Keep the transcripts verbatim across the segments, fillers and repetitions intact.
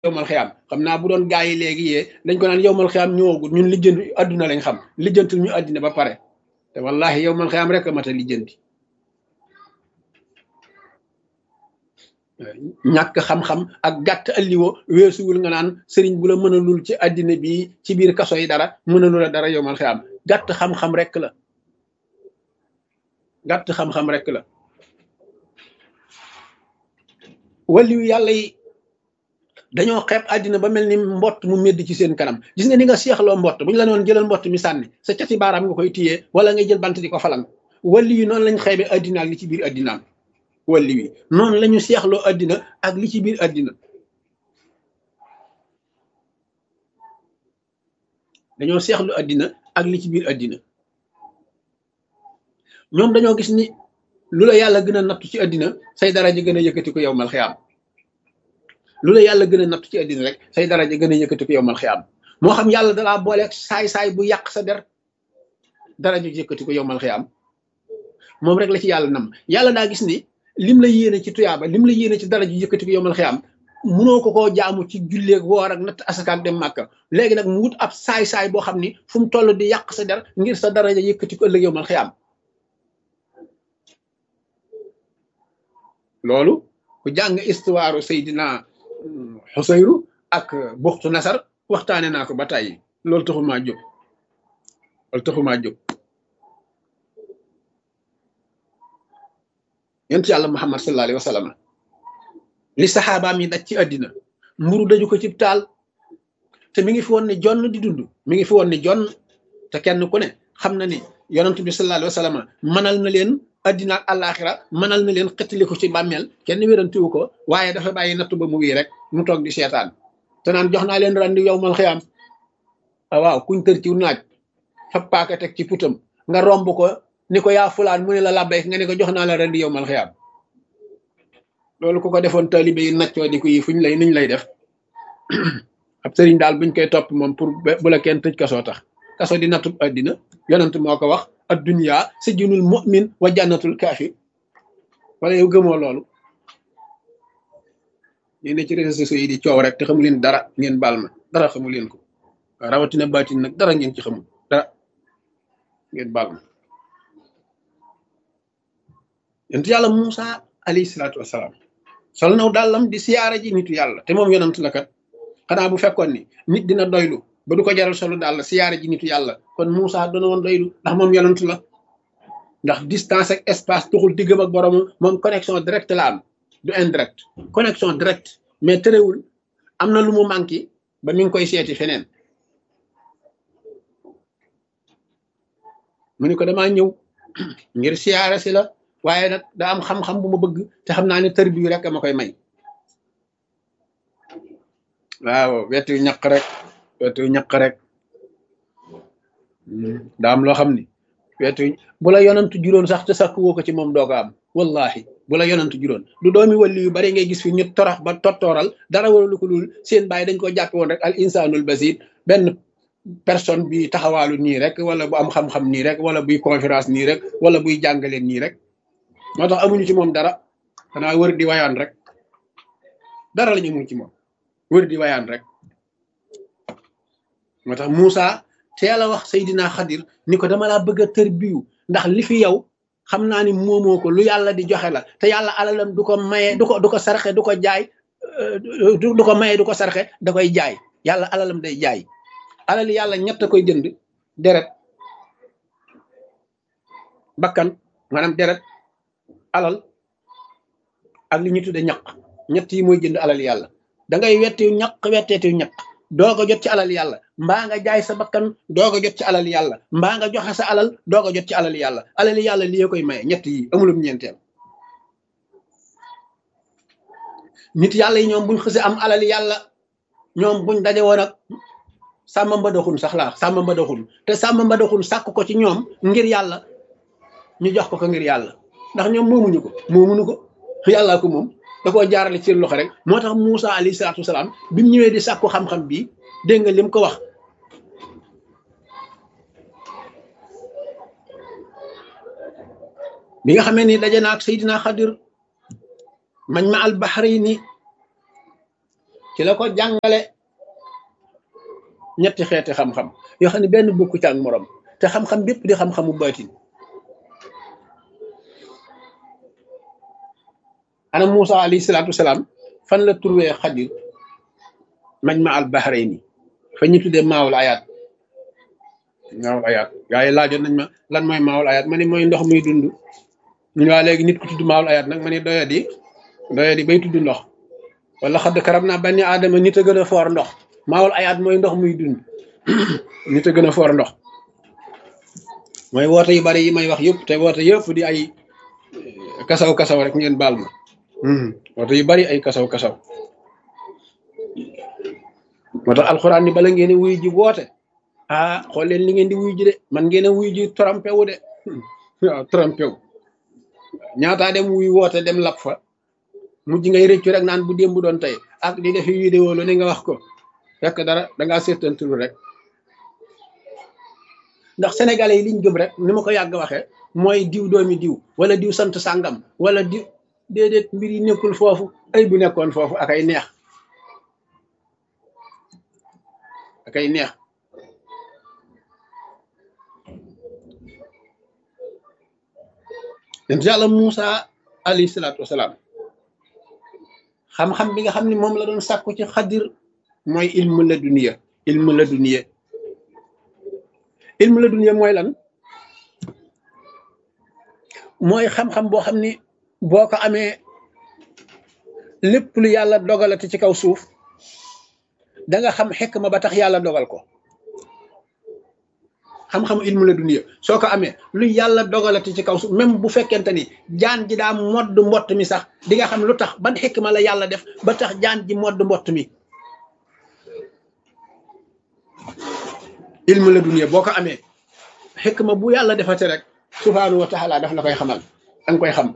yowmal xiyaam xam naa bu doon gaa yi léegi yee dañ ko naan yowmal xiyaam ñëwagul ñun lijjanti adduna lañ xam lijjantul ñu addina ba pare te wallahi yowmal xiyaam rek a mat a lijjanti ñàkk xam-xam ak gàtt alliwo weesuwul nga naan sëriñ bu la mënalul ci addina bi ci biir kaso yi dara mënalul a dara yowmal xiyaam gàtt xam-xam rek la gàtt xam-xam rek la waliyu yàlla yi dañoo xeeb àddina ba mel ni mbott mu medd ci seen kanam gis nga ni nga seexloo mbott bu ñu la noon jëlal mbott mi sànni sa cati baaraam nga koy téyee wala ngay jël bant di ko falang wali yi noonu lañ xeebe àddina ak li ci biir àddinaam wali yi noonu la ñu seexloo àddina ak li ci biir àddina dañoo seexlu àddina ak li ci biir àddina ñoom dañoo gis ni lu la yàlla gën a nattu ci àddina say daraja gën a yëkkati ko yowmal xiyaam lu la yàlla gën a nattu ci àddina rek say daraja gën a yëkkati ko yowmal xiyaam moo xam yàlla dalaa booleeg saay-saay bu yàq sa der daraja yëkkati ko yowmal xiyaam moom rek la ci yàlla nam yàlla daa gis ni lim la yéene ci tuyaaba lim la yéene ci daraja yëkkati ko yowmal xiyaam munoo ko koo jaamu ci julleeg woor ak natt asakaak dem màkka léegi nag mu wut ab saay-saay boo xam ni fu mu toll di yàq sa der ngir sa daraja yëkkati ko ëllëg yowmal xiyaam loolu ku jàng histoire Seydina Xusayru ak buxtu nasar waxtaane naa ko ba tàyyi loolu taxumaa jóg loolu taxumaa jóg yonent yàlla Muhammad sallallahu alayhi wa sallam li saxaabaam yi daj ci àddina mburu daju ko cib taal te mi ngi fi woon ne jonn di dund mi ngi fi woon ne jonn te kenn ku ne xam na ni yonent bi sallallahu alayhi wa sallam mënal na leen addina ak àllaaxira mënal na leen xettali ko ci bàmmeel kenn wérantiwu ko waaye dafa bàyyi nattu ba mu wii rek mu toog di seetaan te naan jox naa leen randi yowmal xiyaam waaw kuñ tër ci naaj fab paaka teg ci putam nga romb ko ni ko yaa fulaan mu ne la labbayk nga ne ko jox naa la randi yowmal xiyaam loolu ku ko defoon taalibe yi naccoo di ko yi fuñ lay niñ lay def ab sëriñ daal buñ koy topp moom pour bu la kenn tëj kasoo tax kaso di nattub addina yonent moo ko wax addunya sijnul mu'min wa jannatul kaafir wala yow gëmoo loolu ñu ne ci réseaux sociaux yi di coow rek te xamu leen dara ngeen baal ma dara xamu leen ko rawatina baatin nag dara ngeen ci xamul dara ngeen baal ma yonent yàlla Muusa alayhi salaatu wasalaam sol naw dàllam di siyaara ji nitu yàlla te moom yonent la kat xanaa bu fekkoon ni nit dina doylu ba du ko jaral solo daal la siyaare ji nitu yàlla kon Moussa doona woon doylu ndax moom yonent la ndax distance ak espace tuxul diggam ak borom moom connexion direct la am du indirect connexion direct mais terewul am na lu mu manqué ba mi ngi koy seeti feneen mu ni ko damaa ñëw ngir siyaare si la waaye nag da am xam-xam bu ma bëgg te xam naa ne tër bi rek ma koy may waaw wetu ñaq rek wetu ñaq rek daa am loo xam ni wetu bu la yonantu juróon sax te sàkk woo ko ci moom doo ko am wallahi bu la yonantu juróon du doomi wàlli yu bari ngay gis fi ñu torax ba tottooral dara waralu ko lul seen bàyyi dañ ko jàppe woon rek al insanul basir benn personne bi taxawaalu nii rek wala bu am xam-xam nii rek wala buy conférence nii rek wala buy jàngaleen nii rek moo tax amuñu ci moom dara xanaa wër di wayaan rek dara la ñu amuñ ci moom wër di wayaan rek moo tax Moussa teel a wax Seydina Xadir ni ko dama laa bëgg a tër biyu ndax li fi yow xam naa ni moomoo ko lu yàlla di joxe la te yàlla alalam du ko maye du ko du ko sarxe du ko jaay du ko maye du ko sarxe da koy jaay yàlla alalam day jaay alali yàlla ñett koy jënd deret bakkan maanaam deret alal ak li ñu tudde ñaq ñett yi mooy jënd alal yàlla da ngay wettiw ñaq wetteetiw ñaq doog a jot ci alal yàlla mbaa nga jaay sa bakkan doog a jot ci alal yàlla mbaa nga joxe sa alal doog a jot ci alal yàlla alal yàlla li koy maye ñett yi amulum ñeenteel nit yàlla yi ñoom buñ xëse am alal yàlla ñoom buñ daje woon ak sàmm mbadaxun sax laa sàmm mbadaxun te sàmm mbadaxun sàkk ko ci ñoom ngir yàlla ñu jox ko ko ngir yàlla ndax ñoom moomuñu ko moomuñu ko yàllaa ko moom da koo jaarale ci loxo rek moo tax Moussa alayhi salaatu wasalaam bi mu ñëwee di sàkku xam-xam bi dégg nga lim ko wax bi nga xamee ni daje na ak Seydina Xadir mañ ma al bahrayni ci la ko jàngale ñetti xeeti xam-xam yoo xam ne benn bokku ci ak morom te xam-xam bépp di xam-xamu baatin. ana Moussa alayhi salaatu wasalaam fan la trouvé Xadir majma al bahrayni fa ñu tuddee maawul ayaat maawul ayaat gaa yi laajoon nañ ma lan mooy maawul ayaat ma ne mooy ndox muy dund ñu waa léegi nit ku tudd maawul ayaat nag ma ne doya di doya di bay tudd ndox wala xadd karab naa bani aadama nit a gën a foor ndox maawul ayaat mooy ndox muy dund nit a gën a foor ndox mooy woote yu bari yi may wax yëpp te woote yëpp di ay kasaw kasaw rek ngeen baal ma woote yu bari ay kasaw kasaw moo tax alxuraan ni bala ngeen a wuy ji woote ah xool leen li ngeen di wuy ji de man ngeen a wuy ji trompé wu de waaw trompé wu ñaataa dem wuy woote dem lap fa mujj ngay rëccu rek naan bu démb doon tey ak di defi vidéo lu ne nga wax ko fekk dara dangaa seetantul rek ndax sénégalais yi liñ gëm rek ni ma ko yàgg waxee mooy diw doomi diw wala diw sant sàngam wala diw déedéet mbir yi nekkul foofu ay bu nekkoon foofu ak ay neex ak ay neex yonent yàlla Moussa alayhi salaatu wasalaam xam-xam bi nga xam ne moom la doon sàkku ci Xadir mooy ilmu la duniya ilmu la duniya ilmu la duniya mooy lan mooy xam-xam boo xam ni boo ko amee lépp lu yàlla dogalati ci kaw suuf da nga xam xikma ba tax yàlla dogal ko xam-xamu ilmu la duniya soo ko amee lu yàlla dogalati ci kaw suuf même bu fekkente ni jaan ji daa modd mbott mi sax di nga xam lu tax ban xikma la yàlla def ba tax jaan ji modd mbott mi ilmu la duniya boo ko amee xikma bu yàlla defate rek subhaanahu wa taala daf la koy xamal danga koy xam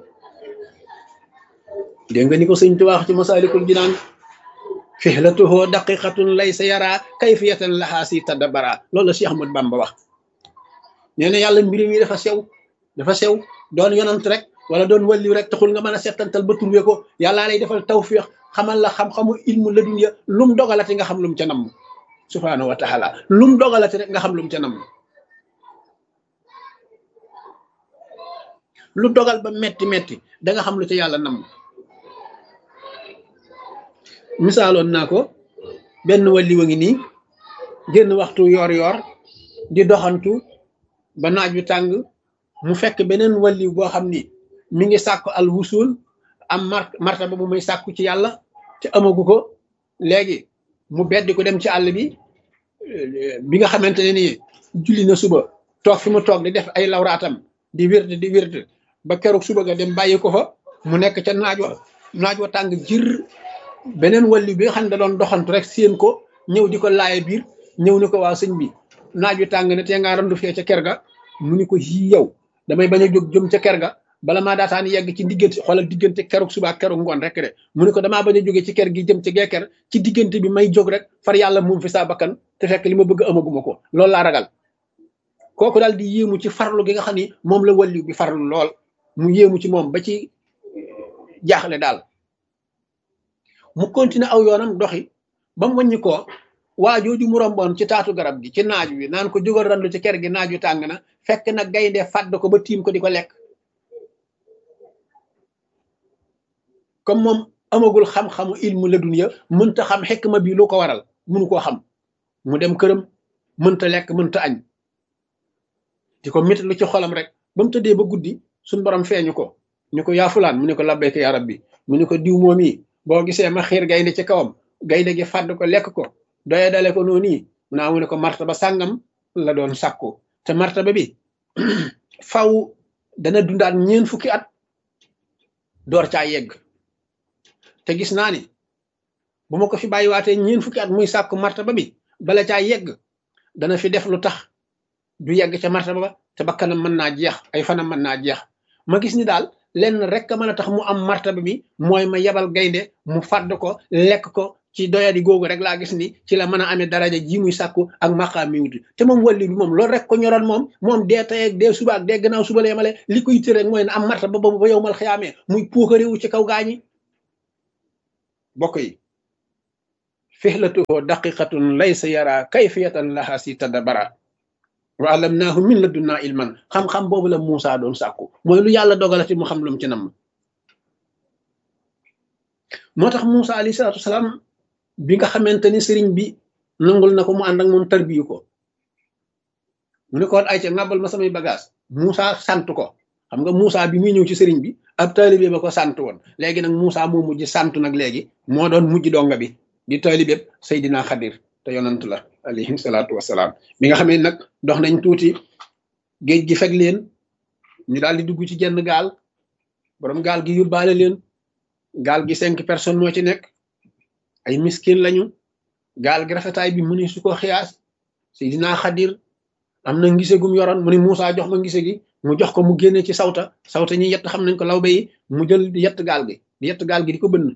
dégg nga ni ko sëñ Tuubaa wax ci Masaalikul Jinaan fihlatuhu daqiqatun laysa yara kayfiyatan laha si tadabbara loolu la Cheikh Ahmad Bamba wax nee na yàlla mbir mi dafa sew dafa sew doon yonant rek wala doon wàlliw rek taxul nga mën a settantal ba turwe ko yàllaa lay defal tawfiix xamal la xam-xamu ilmu la dunya lum dogalati nga xam lum ca namm subhaanahu wa taala lum dogalati rek nga xam lum ca namm lu dogal ba metti metti da nga xam lu ca yàlla namm misaaloon naa ko benn wàlliw a ngi nii génn waxtu yoor yoor di doxantu ba naaj wi tàng mu fekk beneen wàlliw boo xam ni mi ngi sàkku al wusul am mar martaba bu muy sàkku ci yàlla te amagu ko léegi mu beddi ko dem ci àll bi bi nga xamante ne nii julli na suba toog fi mu toog di def ay lawraatam di wird di wird ba keroog suba ga dem bàyyi ko fa mu nekk ca naaj wa naaj wa tàng jir beneen wàlliw bi nga xam ne da doon doxantu rek séen ko ñëw di ko laaye biir ñëw ni ko waa sëñ bi naaj wi tàng ne te nga randu fee ca ker ga mu ni ko yii yow damay bañ a jóg jëm ca ker ga bala maa daataan yegg ci diggante xoolal diggante keroog suba ak keroog ngoon rek de mu ni ko damaa bañ a jóge ci ker gi jëm ci gee ker ci diggante bi may jóg rek far yàlla moom fi saa bakkan te fekk li ma bëgg amaguma ko loolu laa ragal kooku daal di yéemu ci farlu gi nga xam ni moom la wàlliw bi farlu lool mu yéemu ci moom ba ci jaaxle daal mu continué aw yoonam doxi ba mu wàññi ko waa jooju mu romboon ci taatu garab gi ci naaj wi naan ko jógal randu ci ker gi naaj wi tàng na fekk na gaynde fàdd ko ba tiim ko di ko lekk comme moom amagul xam-xamu ilmu la dunya mënta xam xikma bi lu ko waral mënu koo xam mu dem këram mënta lekk mënta añ di ko mit lu ci xolam rek ba mu tëddee ba guddi suñ borom feeñu ko ñu ko yaa fulaan mu ne ko labbayka yaa rabbi mu ne ko diw moom yi boo gisee ma xiir gaynde ci kawam gaynde gi fàdd ko lekk ko doye dale ko noonu yi naa mu ne ko martaba sàngam la doon sàkku te martaba bi faw dana dundaat ñeen fukki at door caa yegg te gis naa ni bu ma ko fi bàyyiwaatee ñeen fukki at muy sàkku martaba bi bala caa yegg dana fi def lu tax du yegg ca martaba ba te bakkanam mën naa jeex ay fanam mën naa jeex ma gis ni daal lenn rek a mën a tax mu am martaba bi mooy ma yebal gaynde mu fàdd ko lekk ko ci doyadi googu rek laa gis ni ci la mën a amee daraja ji muy sàkku ak maqaam mi wuti te moom wàlli bi moom loolu rek ko ñoroon moom moom dee tey ak dee suba ak dee gannaaw suba la yemale li ko yitte rek mooy na am martaba boobu ba yow mal xiyaamee muy puukarewu ci kaw gaañi bokk yi fihlatuhu daqiqatun laysa yara kayfiyatan laha si tadabara wa alamnaahu min ladunnaa ilman xam-xam boobu la Moussa doon sàkku mooy lu yàlla dogalati mu xam lu mu ci nam moo tax Moussa alayhi salaatu wasalaam bi nga xamante ni sëriñ bi nangul na ko mu ànd ak moom tarbiyu ko mu ne ko woon ay ca ngàbbal ma samay bagage Moussa sant ko xam nga Moussa bi muy ñëw ci sëriñ bi ab taalibe ba ko sant woon léegi nag Moussa moo mujj sant nag léegi moo doon mujj donga bi di taalibe Seydina Xadir te yonant la alayhi salaatu wasalaam bi nga xamee nag dox nañ tuuti géej gi fekk leen ñu daal di dugg ci jenn gaal borom gaal gi yóbbaale leen gaal gi cinq personnes moo ci nekk ay miskin lañu gaal gi rafetaay bi mu ni su ko xiyaas Seydina Xadir am na ngise gum yoroon mu ni Moussa jox ma ngise gi mu jox ko mu génne ci sawta sawta ñi yett xam nañ ko lawbe yi mu jël di yett gaal gi di yett gaal gi di ko bënn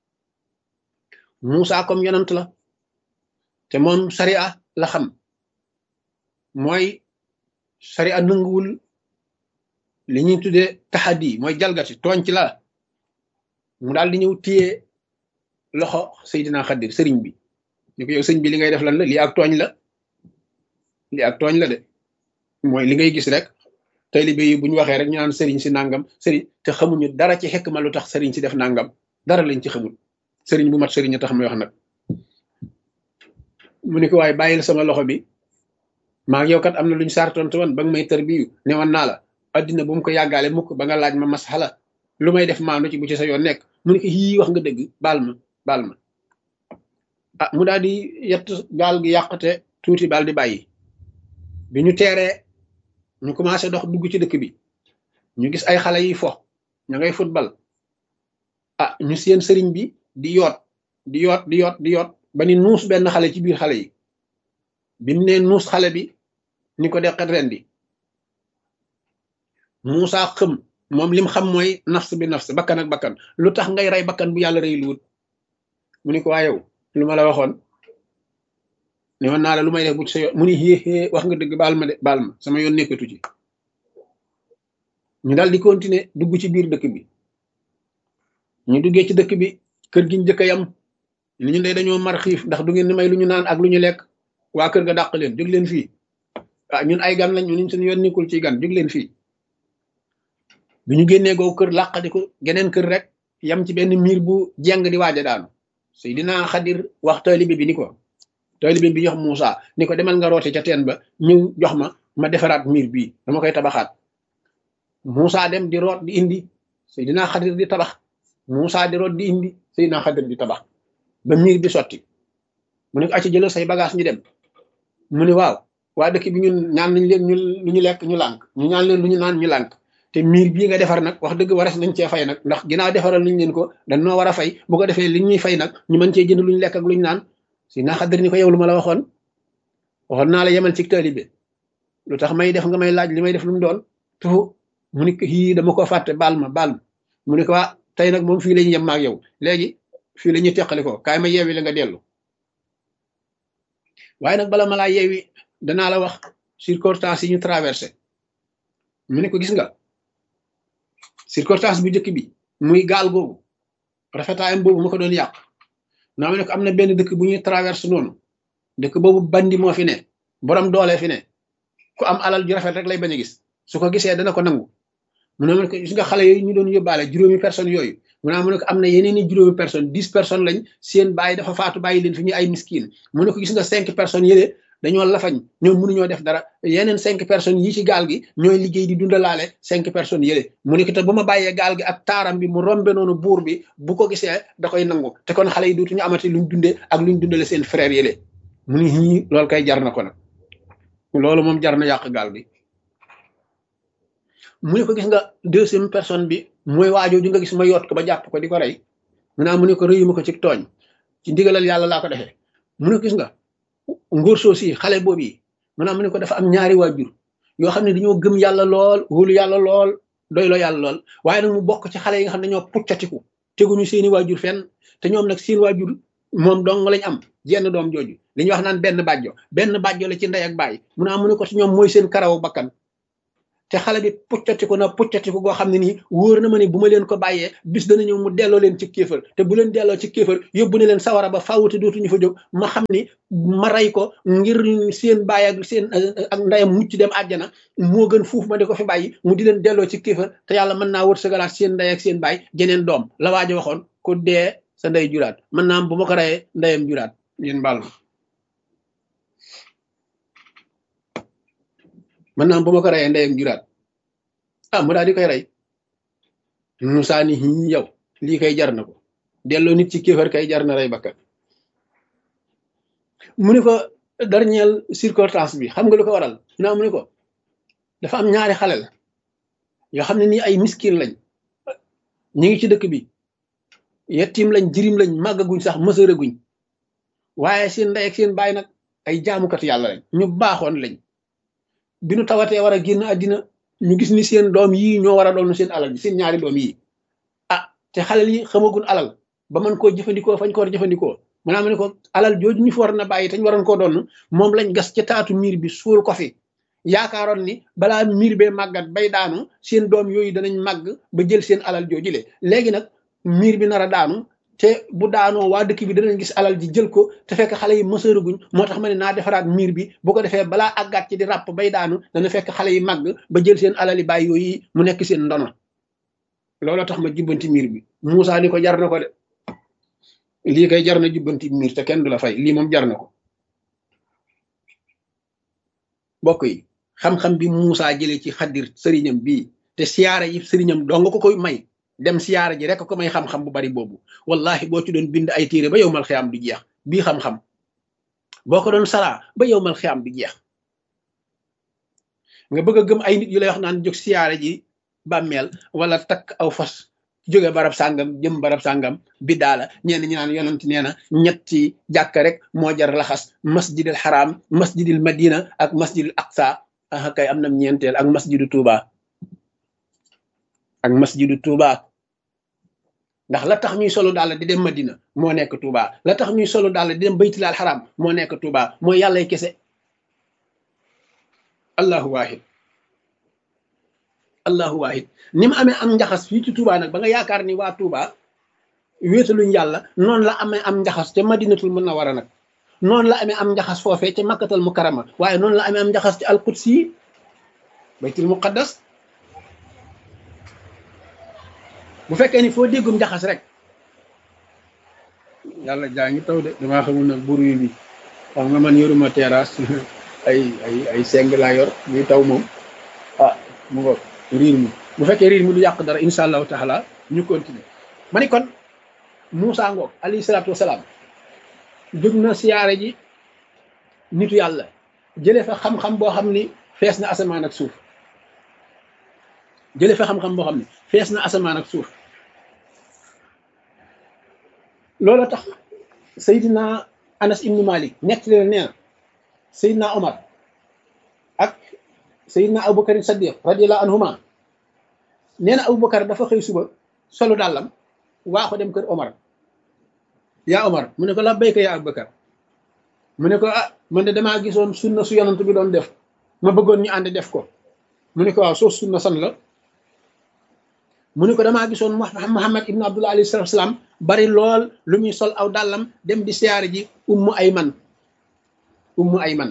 Moussa comme yonant la te moom sariya la xam mooy sariya nanguwul li ñuy tuddee taxadi mooy jalgati tooñ ci la mu daal di ñëw téye loxo Seydina Xadir sëriñ bi ñu ko yow sëñ bi li ngay def lan la lii ak tooñ la lii ak tooñ la de mooy li ngay gis rek taalibe yi bu ñu waxee rek ñu naan sëriñ si nangam sëriñ te xamuñu dara ci xekk ma lu tax sëriñ si def nangam dara lañ ci xamul sëriñ bu mat sëriñ a tax muy wax nag mu ne ko waaye bàyyil sama loxo bi maa ngi yow kat am na luñ sartonte woon ba nga may tarbiyu ne woon naa la addina bu mu ko yàggaale mukk ba nga laaj ma masxala lu may def maandu ci bu ci sa yoon nekk mu ne ko yii wax nga dëgg baal ma baal ma ah mu daal di yett gaal gi yàqate tuuti baal di bàyyi bi ñu teeree ñu commencé dox dugg ci dëkk bi ñu gis ay xale yi fo ña ngay football ah ñu seen sëriñ bi di yoot di yoot di yoot di yoot ba ni nuus benn xale ci biir xale yi bi mu ne nuus xale bi ni ko deqet ren di Moussa xëm moom lim xam mooy nafs bi nafs bakkan ak bakkan lu tax ngay rey bakkan bu yàlla rey luwut mu ni ko waa yow lu ma la waxoon ne woon naa la lu may def bu ci sa yoon mu ni xéexée wax nga dëgg baal ma de baal ma sama yoon nekkatu ci ñu daal di continuer dugg ci biir dëkk bi ñu duggee ci dëkk bi kër gi njëkk a yam li ñu ndey dañoo mar xiif ndax du ngeen ni may lu ñu naan ak lu ñu lekk waa kër ga dàq leen jóg leen fii ah ñun ay gan lañ ñun suñu yoon nekkul ci gan jóg leen fii bi ñu génnee googu kër làqadi ko geneen kër rek yam ci benn miir bu jeng di waaja daanu Seydina Xadir wax taalibe bi ni ko taalibe bi jox Moussa ni ko demal nga roote ca teen ba ñëw jox ma ma defaraat miir bii dama koy tabaxaat Moussa dem di root di indi Seydina Xadir di tabax Moussa di root di indi Seydina Xadir di tabax ba miir bi sotti mu ne ko acca jëlal say bagage ñu dem mu ne waaw waa dëkk bi ñun ñaan nañ leen ñu lu ñu lekk ñu lànk ñu ñaan leen lu ñu naan ñu lànk te miir bii nga defar nag wax dëgg waras nañ cee fay nag ndax ginnaaw defaral nañ leen ko dañ noo war a fay bu ko defee li ñuy fay nag ñu mën cee jënd luñ lekk ak luñ naan Seydina Xadir ni ko yow lu ma la waxoon waxoon naa la yemal ci taalibe lu tax may def nga may laaj li may def lu mu doon tufu mu ne ko yii dama ko fàtte baal ma baal ma mu ne ko waa tey nag moom fii la ñu yem maag yow léegi fii la ñuy teqali ko kaay ma yeewi la nga dellu waaye nag bala ma laa yeewi danaa la wax circonstance yi ñu traversé mu ne ko gis nga circonstance bu njëkk bi muy gaal googu rafetaayam boobu ma ko doon yàq naa ma ne ko am na benn dëkk bu ñuy traversé noonu dëkk boobu bandi moo fi ne borom doole fi ne ku am alal ju rafet rek lay bañ a gis su ko gisee dana ko nangu mu ne ma ne ko gis nga xale yooyu ñu doon yóbbaale juróomi personnes yooyu mu ne ma ne ko am na yeneen i juróomi personnes dix personnes lañ seen bàyyi dafa faatu bàyyi leen fi ñu ay miskin mu ne ko gis nga cinq personnes yële dañoo lafañ ñoom mënuñoo def dara yeneen cinq personnes yi ci gaal gi ñooy liggéey di dundalaale cinq personnes yële mu ne ko te bu ma bàyyee gaal gi ak taaram bi mu rombe noonu buur bi bu ko gisee da koy nangu te kon xale yi dootuñu amati luñ dundee ak luñ dundale seen frère yële mu ne ñii loolu kay jar na ko nag loolu moom jar na yàq gaal gi mu ne ko gis nga deuxième personne bi mooy waajoo di nga gis ma yoot ko ba jàpp ko di ko rey mu naa mu ne ko rëyuma ko ci tooñ ci ndigalal yàlla laa ko defee mu ne ko gis nga ngóor soo si xale boobu yi mu naa mu ne ko dafa am ñaari waajur yoo xam ne dañoo gëm yàlla lool wóolu yàlla lool doyloo yàlla lool waaye nag mu bokk ci xale yi nga xam ne dañoo puccatiku teguñu seeni waajur fenn te ñoom nag seen waajur moom dong lañ am jenn doom jooju li ñuy wax naan benn bàjjo benn bàjjo la ci ndey ak baay mu naa mu ne ko ci ñoom mooy seen karawu bakkan te xale bi puccatiku na puccatiku goo xam ne nii wóor na ma ne bu ma leen ko bàyyee bis dana ñëw mu delloo leen ci kéefër te bu leen delloo ci kéefër yóbbu ne leen sawara ba faaw te dootuñu fa jóg ma xam ni ma rey ko ngir seen baay ak seen ak ndeyam mucc dem àjjana moo gën fuuf ma di ko fi bàyyi mu di leen delloo ci kéefër te yàlla mën naa wërsëgalaat seen ndey ak seen baay jeneen doom la waajo waxoon ku dee sa ndey juraat mën naa am bu ma ko reyee ndeyam juraat yéen baal ma mën naa am bu ma ko reyee ndeyam juraat ah mu daal di koy rey Moussa ni yow lii kay jar na ko delloo nit ci kéefar kay jar na rey bakkan mu ne ko dernière circonstance bi xam nga lu ko waral naa mu ne ko dafa am ñaari xale la yoo xam ne nii ay miskin lañ ñu ngi ci dëkk bi yettim lañ jirim lañ màggaguñ sax mësëraguñ waaye seen ndey ak seen baay nag ay jaamukat yàlla lañ ñu baaxoon lañ bi nu tawatee war a génn àddina ñu gis ni seen doom yii ñoo war a doon seen alal bi seen ñaari doom yii ah te xale yi xamagun alal ba mën koo jëfandikoo fañ ko war a jëfandikoo maanaam ma ne ko alal jooju ñu fi war na bàyyi te ñu waroon koo doon moom lañ gas ca taatu miir bi suul ko fi yaakaaroon ni balaa miir bee màggat bay daanu seen doom yooyu danañ màgg ba jël seen alal jooju le léegi nag miir bi nar a daanu te bu daanoo waa dëkk bi danañ gis alal ji jël ko te fekk xale yi mësëraguñ moo tax ma ne naa defaraat miir bi bu ko defee balaa àggaat ci di ràpp bay daanu dana fekk xale yi màgg ba jël seen alali baay yooyu mu nekk seen ndono looloo tax ma jubbanti miir bi Moussa ni ko jar na ko de lii kay jar na jubbanti miir te kenn du la fay lii moom jar na ko mbokk yi xam-xam bi Moussa jëlee ci xaddir sëriñam bii te siyaara yi sëriñam doo nga ko koy may dem siyaara ji rek ko may xam-xam bu bari boobu wallahi boo ci doon bind ay téere ba yow mal xiyaam du jeex bii xam-xam boo ko doon saraa ba yow mal xiyaam du jeex nga bëgg a gëm ay nit yu lay wax naan jóg siyaara ji bàmmeel wala takk aw fas jóge barab sàngam jëm barab sàngam biddaa la ñenn ñi naan yonent nee na ñetti jàkk rek moo jar laxas masjidil haram masjidil madina ak masjidil aqsa ah kay am na ñeenteel ak masjidu tuuba ak masjidu tuuba ndax la tax ñuy solo daal di dem madina moo nekk tuuba la tax ñuy solo daal di dem baytilal haram moo nekk tuuba mooy yàllay kese allahu wahid allahu wahid ni mu amee am njaxas fii ci Touba nag ba nga yaakaar ni waa Touba wéetaluñ yàlla noonu la amee am njaxas te madinatul munawwara nag noonu la amee am njaxas foofee ca makkatal mukarrama waaye noonu la amee am njaxas ci alqudsi baytul muqaddas bu fekkee ni foo déggum njaxas rek yàlla jaa ngi taw de damaa xamul nag buru bi xam nga man yoruma terrasse ay ay ay seng laa yor muy taw moom ah mu ngoog riir mi bu fekkee riir mi du yàq dara insha allahu taala ñu continuer ma ni kon Moussa ngoog alayhi salaatu wasalaam jóg na siyaare ji nitu yàlla jëlee fa xam-xam boo xam ni fees na asamaan ak suuf jëlee fa xam-xam boo xam ni fees na asamaan ak suuf loolu tax Seydina Anas ibnu Malik nekk leen nee na Seydina Omar ak Seydina Aboubacar Saddiq radiyallahu anhuma nee na Aboubacar dafa xëy suba solu dàllam waa ko dem kër Omar yaa Omar mu ne ko la béyka yaa Aboubacar mu ne ko ah man de damaa gisoon sunna su yonant bi doon def ma bëggoon ñu ànd def ko mu ne ko waaw soo sunna san la mu ne ko damaa gisoon Muhammad ibn Abdullah alayhi salatu wasalaam bari lool lu muy sol aw dàllam dem di siyaare ji ummu ayman ummu ayman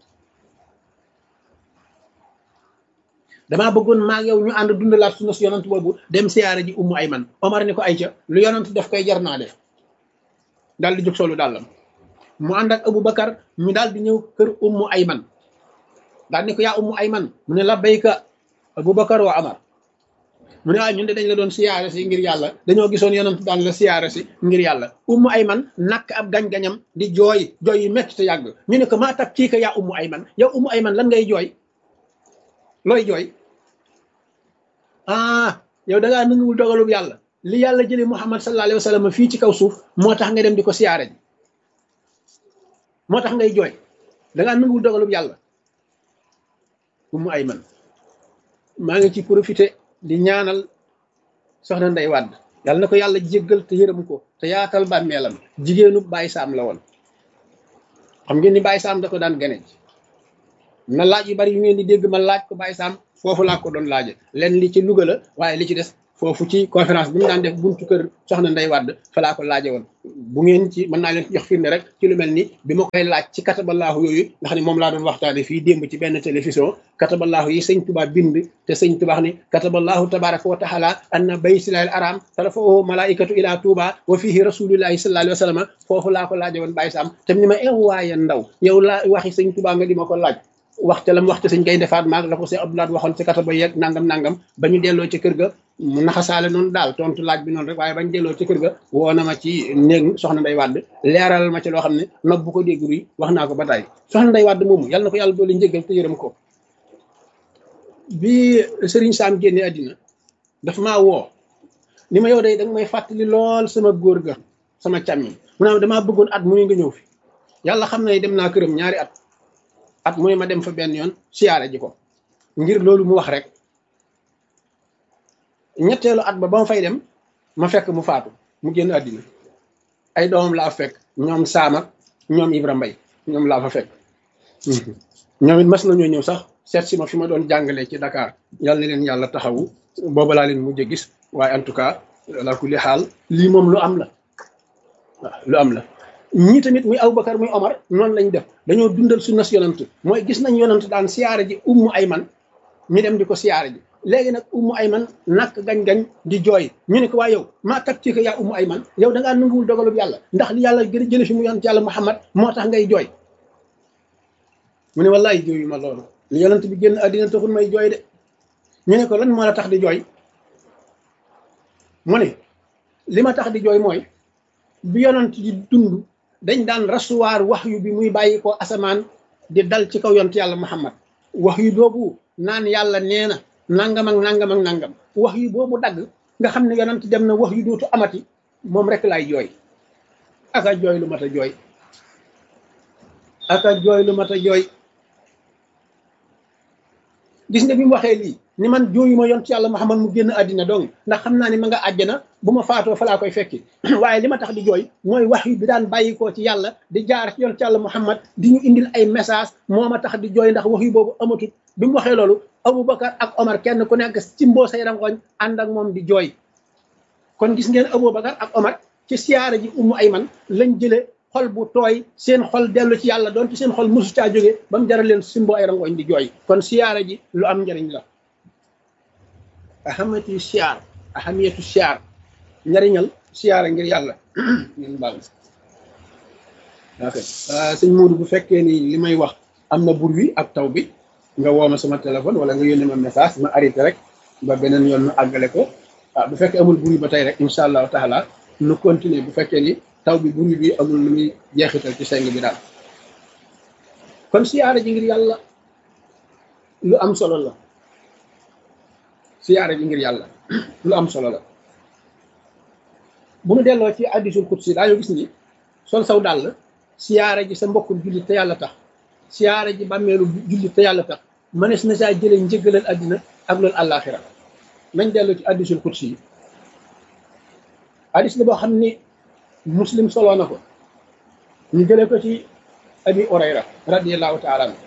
damaa bëggoon maag yow ñu ànd dundalaat sunna su yonant boobu dem siyaare ji ummu ayman Omar ni ko ayca lu yonant def koy jar naa def daal di jóg solu dàllam mu ànd ak Aboubacar ñu daal di ñëw kër ummu ayman daal ni ko yaa ummu ayman mu ne la bayka Aboubacar wa Omar mu ne waaye ñun de dañ la doon siyaare si ngir yàlla dañoo gisoon yonent daan la siyaare si ngir yàlla ummu ayman nakk ab gañ-gañam di jooy jooy yu metti te yàgg ñu ne ko maa tab kii ka yaa ummu ayman yow ummu ayman lan ngay jooy looy jooy ah yow da ngaa nanguwul dogalub yàlla li yàlla jëlee Muhammad sallallahu alayhi wa sallam fii ci kaw suuf moo tax nga dem di ko siyaare ji moo tax ngay jooy da ngaa nanguwul dogalub yàlla ummu ayman maa ngi ci profité di ñaanal soxna Ndey Wàdd yàlla na ko yàlla jéggal te yërëm ko te yaatal bàmmeelam jigéenu Baye Sam la woon xam ngeen ni Baye Sam da ko daan gane na laaj yu bari yu ngeen di dégg ma laaj ko Baye Sam foofu laa ko doon laaje leen li ci Louga la waaye li ci des foofu ci conférence bi mu daan def buntu kër soxna Ndey Wàdd fa laa ko laaje woon bu ngeen ci mën naa leen jox firnde rek ci lu mel ni bi ma koy laaj ci kataballaahu yooyu nga xam ne moom laa doon waxtaane fii démb ci benn télévision kataballaahu yi sëñ Tuubaa bind te sëñ Tuubaa ni kataballaahu tabaraka wa taala anna baytillaahil haram tarfa'uhu malaikatu ila Touba wa fihi rasulillahi sallallahu alayhi wa sallam foofu laa ko laaje woon Baye Sam te ni ma ew waaye ndaw yow laa waxi sëñ Tuubaa nga di ma ko laaj waxte lam waxte sëñ Gaynde Fatma la ko sëñ Abdoulaye waxoon ci kataba yeeg nangam nangam ba ñu delloo ci kër ga mu naxasaale noonu daal tontu laaj bi noonu rek waaye bañ delloo ci kër ga woo na ma ci néeg soxna Ndey Wàdd leeral ma ci loo xam ne nopp bu ko dégg ruy wax naa ko ba tey soxna Ndey Wàdd moomu yàlla na ko yàlla doole njëggal te yërëm ko bi Serigne Sam génne àddina dafa maa woo ni ma yow day danga may fàttali lool sama góor ga sama càmmiñ mu ne damaa bëggoon at mu nga ñëw fi yàlla xam na dem naa këram ñaari at at mu ne ma dem fa benn yoon siyaare ji ko ngir loolu mu wax rek ñetteelu at ba ba ma fay dem ma fekk mu faatu mu génn àddina ay doomam laa fekk ñoom Saam ak ñoom Ibra Mbay ñoom laa fa fekk ñoom it mas nañoo ñëw sax seet si ma fi ma doon jàngalee ci Dakar yàlla na leen yàlla taxawu booba laa leen mujj gis waaye en tout cas la kulli xaal lii moom lu am la waaw lu am la ñii tamit muy Aboubacar muy Omar noonu lañ def dañoo dundal sunna si yonant mooy gis nañ yonant daan siyaare ji Ummu Ayman ñu dem di ko siyaare ji léegi nag Ummu Ayman nak gañ-gañ di jooy ñu ne ko waa yow maa tab ci ko yaa Ummu Ayman yow da ngaa nanguwul dogalub yàlla ndax li yàlla gën a jële fi mu yonant yàlla Muhammad moo tax ngay jooy mu ne wallaay jooyu ma loolu li yonant bi génn àddina taxul may jooy de ñu ne ko lan moo la tax di jooy mu ne li ma tax di jooy mooy bi yonant di dund dañ daan rasuwaar wax yu bi muy bàyyi ko asamaan di dal ci kaw yonent yàlla Muhammad wax yu boobu naan yàlla nee na nangam ak nangam ak nangam wax yu boobu dagg nga xam ne yonent dem na wax yu dootu amati moom rek laay jooy aka jooy lu mat a jooy aka jooy lu mat a jooy gis nga bi mu waxee lii ni man jooyu ma yonent yàlla Muhammad mu génn àddina dong ndax xam naa ni ma nga àjjana bu ma faatoo fa laa koy fekki waaye li ma tax di jooy mooy wax yu bi daan bàyyikoo ci yàlla di jaar ci yonent yàlla Muhammad di ñu indil ay message moo ma tax di jooy ndax wax yu boobu amatut bi mu waxee loolu Aboubacar ak Omar kenn ku nekk ci mboo say rangoñ ànd ak moom di jooy kon gis ngeen Aboubacar ak Omar ci siyaara ji Ummu Ayman lañ jële xol bu tooy seen xol dellu ci yàlla doonte seen xol mosu caa jóge ba mu jaral leen simboo ay rangoñ di jooy kon siyaara ji lu am njëriñ la ahamatu siyaar ahamiyatu siyaar njëriñal siyaara ngir yàlla ngeen baal ok sëñ Modou bu fekkee ni li may wax am na bur wi ak taw bi nga woo ma sama téléphone wala nga yónnee ma message ma arrêté rek ba beneen yoon ma àggale ko ah bu fekkee amul bur wi ba tey rek incha allahu taala nu continuer bu fekkee ni taw bi bur wi bi amul lu muy jeexital ci seng bi daal kon siyaara ji ngir yàlla lu am solo la siyaara ji ngir yàlla lu am solo la bu ñu delloo ci hadiisul qudsi daañu gis ni sol saw dàll siyaara ji sa mbokkum jullit te yàlla tax siyaara ji bàmmeelu jullit te yàlla tax mënees na saa jëlee njëggalal àddina ak loolu àllaaxira nañ delloo ci hadiisul qudsi yi hadiis la boo xam ni muslim soloo na ko ñu jëlee ko ci abi Hurayra radiyallahu taala anhu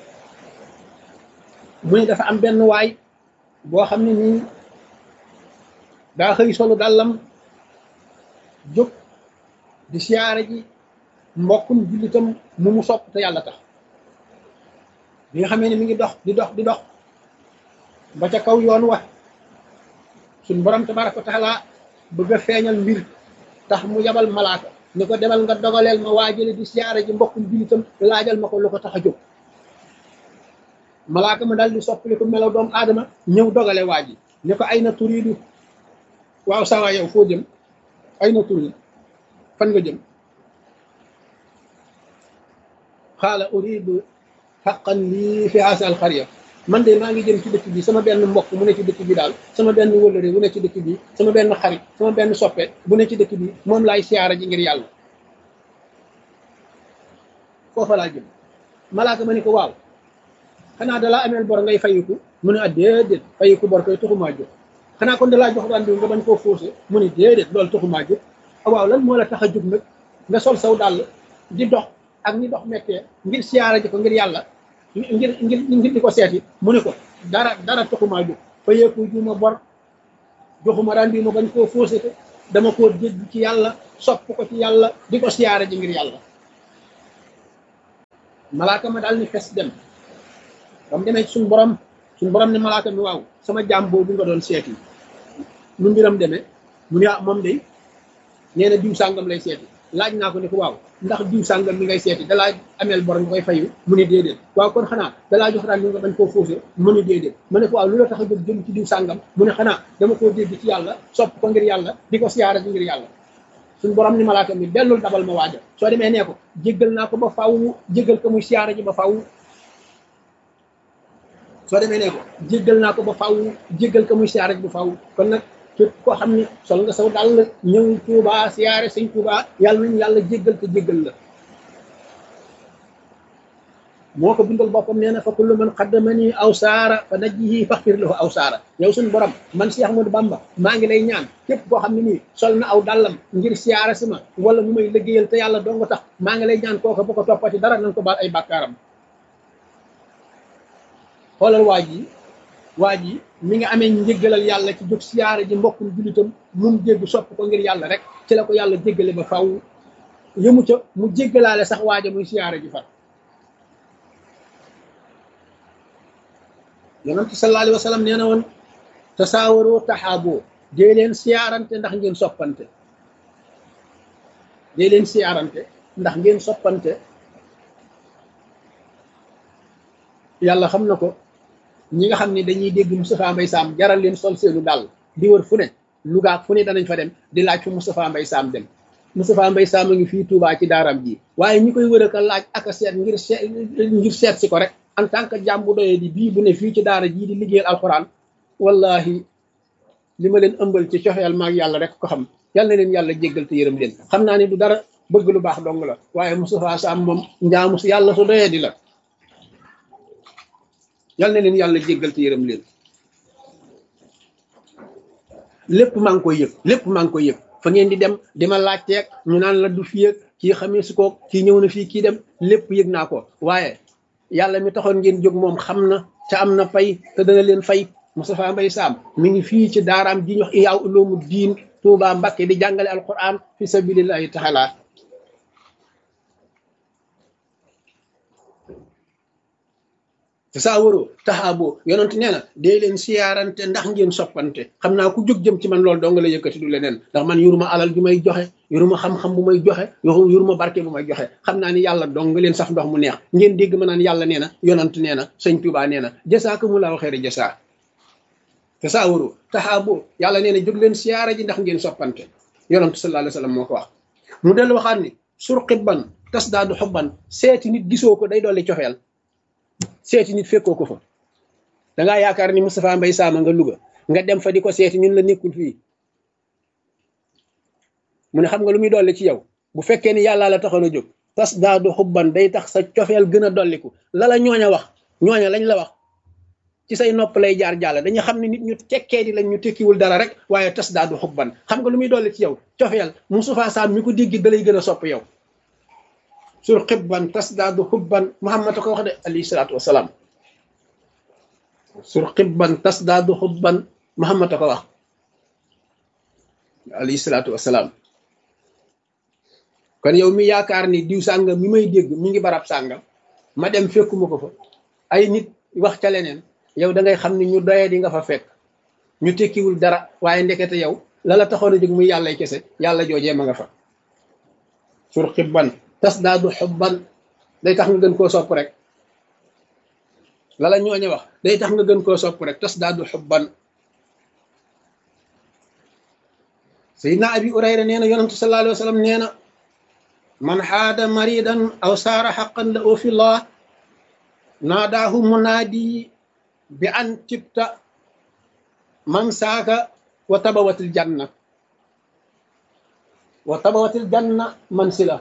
mu ne dafa am benn waay boo xam ne nii daa xëy solu dàllam jóg di siyaara ji mbokkum jullitam mu mu sopp te yàlla tax bi nga xamee ne mi ngi dox di dox di dox ba ca kaw yoon wa suñ borom tabaraka wa taala bëgg a feeñal mbir tax mu yabal malaaka ni ko demal nga dogaleel ma waajale di siyaara ji mbokkum jullitam laajal ma ko lu ko tax a jóg malaaka ma daal di soppali ko melaw doomu aadama ñëw dogale waa ji ne ko ay na turiidu waaw sawa yow foo jëm ay na turiid fan nga jëm xaala uriidu xaqan lii fi haasa al xarya man de maa ngi jëm ci dëkk bi sama benn mbokk mu ne ci dëkk bi daal sama benn wëllëre bu ne ci dëkk bi sama benn xarit sama benn soppe bu ne ci dëkk bi moom laay siyaara ji ngir yàlla foofa laa jëm malaaka ma ni ko waaw xanaa dalaa ameel bor ngay fayiku mu ne ah déedéet fayiku bor koy taxumaa jóg xanaa kon dalaa jox daan bi nga bañ koo faussé mu ne déedéet loolu taxumaa jóg waaw lan moo la tax a jóg nag nga sol saw dàll di dox ak ni dox mettee ngir siyaara ji ko ngir yàlla ngir ngir ngir di ko seeti mu ne ko dara dara taxumaa jóg fayeeku juuma bor joxuma rendi ma bañ koo fóosate dama koo dégg ci yàlla sopp ko ci yàlla di ko siyaare ji ngir yàlla malaaka ma daal ni fes dem ba mu demee ci suñu borom suñu borom ne malaaka mi waaw sama jaam boobu nga doon seeti nu mbiram demee mu ne ah moom day nee na diw sàngam lay seeti laaj naa ko ne ko waaw ndax diw sàngam mi ngay seeti dalaa ameel bor nga koy fayu mu ne déedéet waaw kon xanaa dalaa jox daan li nga bañ koo fóose mu ne déedéet mu ne ko waaw lu la tax a jóg jëm ci diw sàngam mu ne xanaa dama koo dégg ci yàlla sopp ko ngir yàlla di ko siyaara ji ngir yàlla suñu borom ni malaaka mi dellul dabal ma waaja soo demee nee ko jéggal naa ko ba faw jéggal ko muy siyaara ji ba faw soo demee nee ko jéggal naa ko ba faw jéggal ko muy siyaara ji ba faw kon nag képp koo xam ne sol nga saw dal ñëw Tuubaa siyaare sëñ Tuubaa yàlla nañu yàlla jéggal te jéggal la moo ko bindal boppam nee na fa kullu man qaddamani aw saara fa najjihi faxfir lahu aw saara yow suñu borom man Cheikh Ahmadou Bamba maa ngi lay ñaan képp koo xam ne nii sol na aw dàllam ngir siyaare si ma wala mu may liggéeyal te yàlla dong tax maa ngi lay ñaan kooka bu ko toppati dara nañ ko baal ay bàkkaaram xoolal waa ji waa ji mi nga amee njéggalal yàlla ci jóg siyaare ji mbokkum jullitam mun jégg sopp ko ngir yàlla rek ci la ko yàlla jéggale ba faw yëmu ca mu jéggalaale sax waaja muy siyaare ji far yonent sallallahu alayhi wa sallam nee na woon tasaawaroo taxaaboo dee leen siyaarante ndax ngeen soppante dee leen siyaarante ndax ngeen soppante yàlla xam na ko ñi nga xam ne dañuy dégg Moustapha Mbaye Sam jaral leen sol seenu dàll di wër fu ne Louga fu ne danañ fa dem di laaj fu Moustapha Mbaye Sam dem Moustapha Mbaye Sam a ngi fii Touba ci daaram ji waaye ñi koy wër a laaj ak a seet ngir seet ngir seet si ko rek en tant que jàmm bu doyee di bii bu ne fii ci daara jii di liggéeyal alxuraan wallahi li ma leen ëmbal ci coxeel maag yàlla rek ko xam yàlla na leen yàlla jéggal te yërëm leen xam naa ne du dara bëgg lu baax dong la waaye Moustapha Sam moom njaamu si yàlla su doyee di la yàlla na leen yàlla jéggal te yërëm leen lépp maa ngi koy yëg lépp maa ngi koy yëg fa ngeen di dem di ma laajteeg ñu naan la du fii ak kii xamee su ko kii ñëw na fii kii dem lépp yëg naa ko waaye yàlla mi taxoon ngeen jóg moom xam na ca am na fay te dana leen fay Moustapha Mbaye Sam mi ngi fii ci daaraam ji ñox Ihya Ulumuud Diin Touba Mbacké di jàngale alquran fi sabilillahi taala te saa waroo taxaaboo yonent nee na dee leen siyaarante ndax ngeen soppante xam naa ku jóg jëm ci man loolu dong la yëkkati du leneen ndax man yoruma alal ju may joxe yoruma xam-xam bu may joxe yoruma barke bu may joxe xam naa ni yàlla dong nga leen saf ndox mu neex ngeen dégg ma naan yàlla nee na yonent nee na sëñ Tuubaa nee na jasaakumullahu xayra jasaa te saa waroo taxaaboo yàlla nee na jóg leen siyaara ji ndax ngeen soppante yonent sallallahu alayhi wa sallam moo ko wax mu dellu waxaat ni surqibban tasdaadu xubban seeti nit gisoo ko day dolli cofeel seeti nit fekkoo ko fa dangaa yaakaar ni Moustapha Mbaye Sam nga Louga nga dem fa di ko seeti ñun la nekkul fii mu ne xam nga lu muy dolli ci yow bu fekkee ni yàlla la taxoon a jóg tas daadu xubban day tax sa cofeel gën a dolliku la la ñooña wax ñooña lañ la wax ci say nopp lay jaar jàll dañu xam ne nit ñu tekkee di lañ ñu tekkiwul dara rek waaye tas daadu xubban xam nga lu muy dolli ci yow cofeel Moustapha Sam mi ko dégg da lay gën a sopp yow sur xibban tasdaadu xubban Muhammad a ko wax de alayhi salaatu wasalaam sur xibban tasdaadu xubban Muhammad a ko wax alayhi salaatu wasalaam kon yow mi yaakaar ni diw sàngam mi may dégg mi ngi barab sàngam ma dem fekkuma ko fa ay nit wax ca leneen yow da ngay xam ni ñu doyee di nga fa fekk ñu tekkiwul dara waaye ndekete yow la la taxoon a jóg muy yàllay kese yàlla joojee ma nga fa sur xibban tasdaadu xubban day tax nga gën koo sopp rek lala ñooñu wax day tax nga gën koo sopp rek tasdaadu xubban Seydina Abi Hurayra nee na yonantu sallallahu alayhi wa sallam nee na man xaada maridan aw saara xaqan la oo fi llah naadaahu munaadi bi an tibta man saaka wa tabawatil janna wa tabawatil janna man sila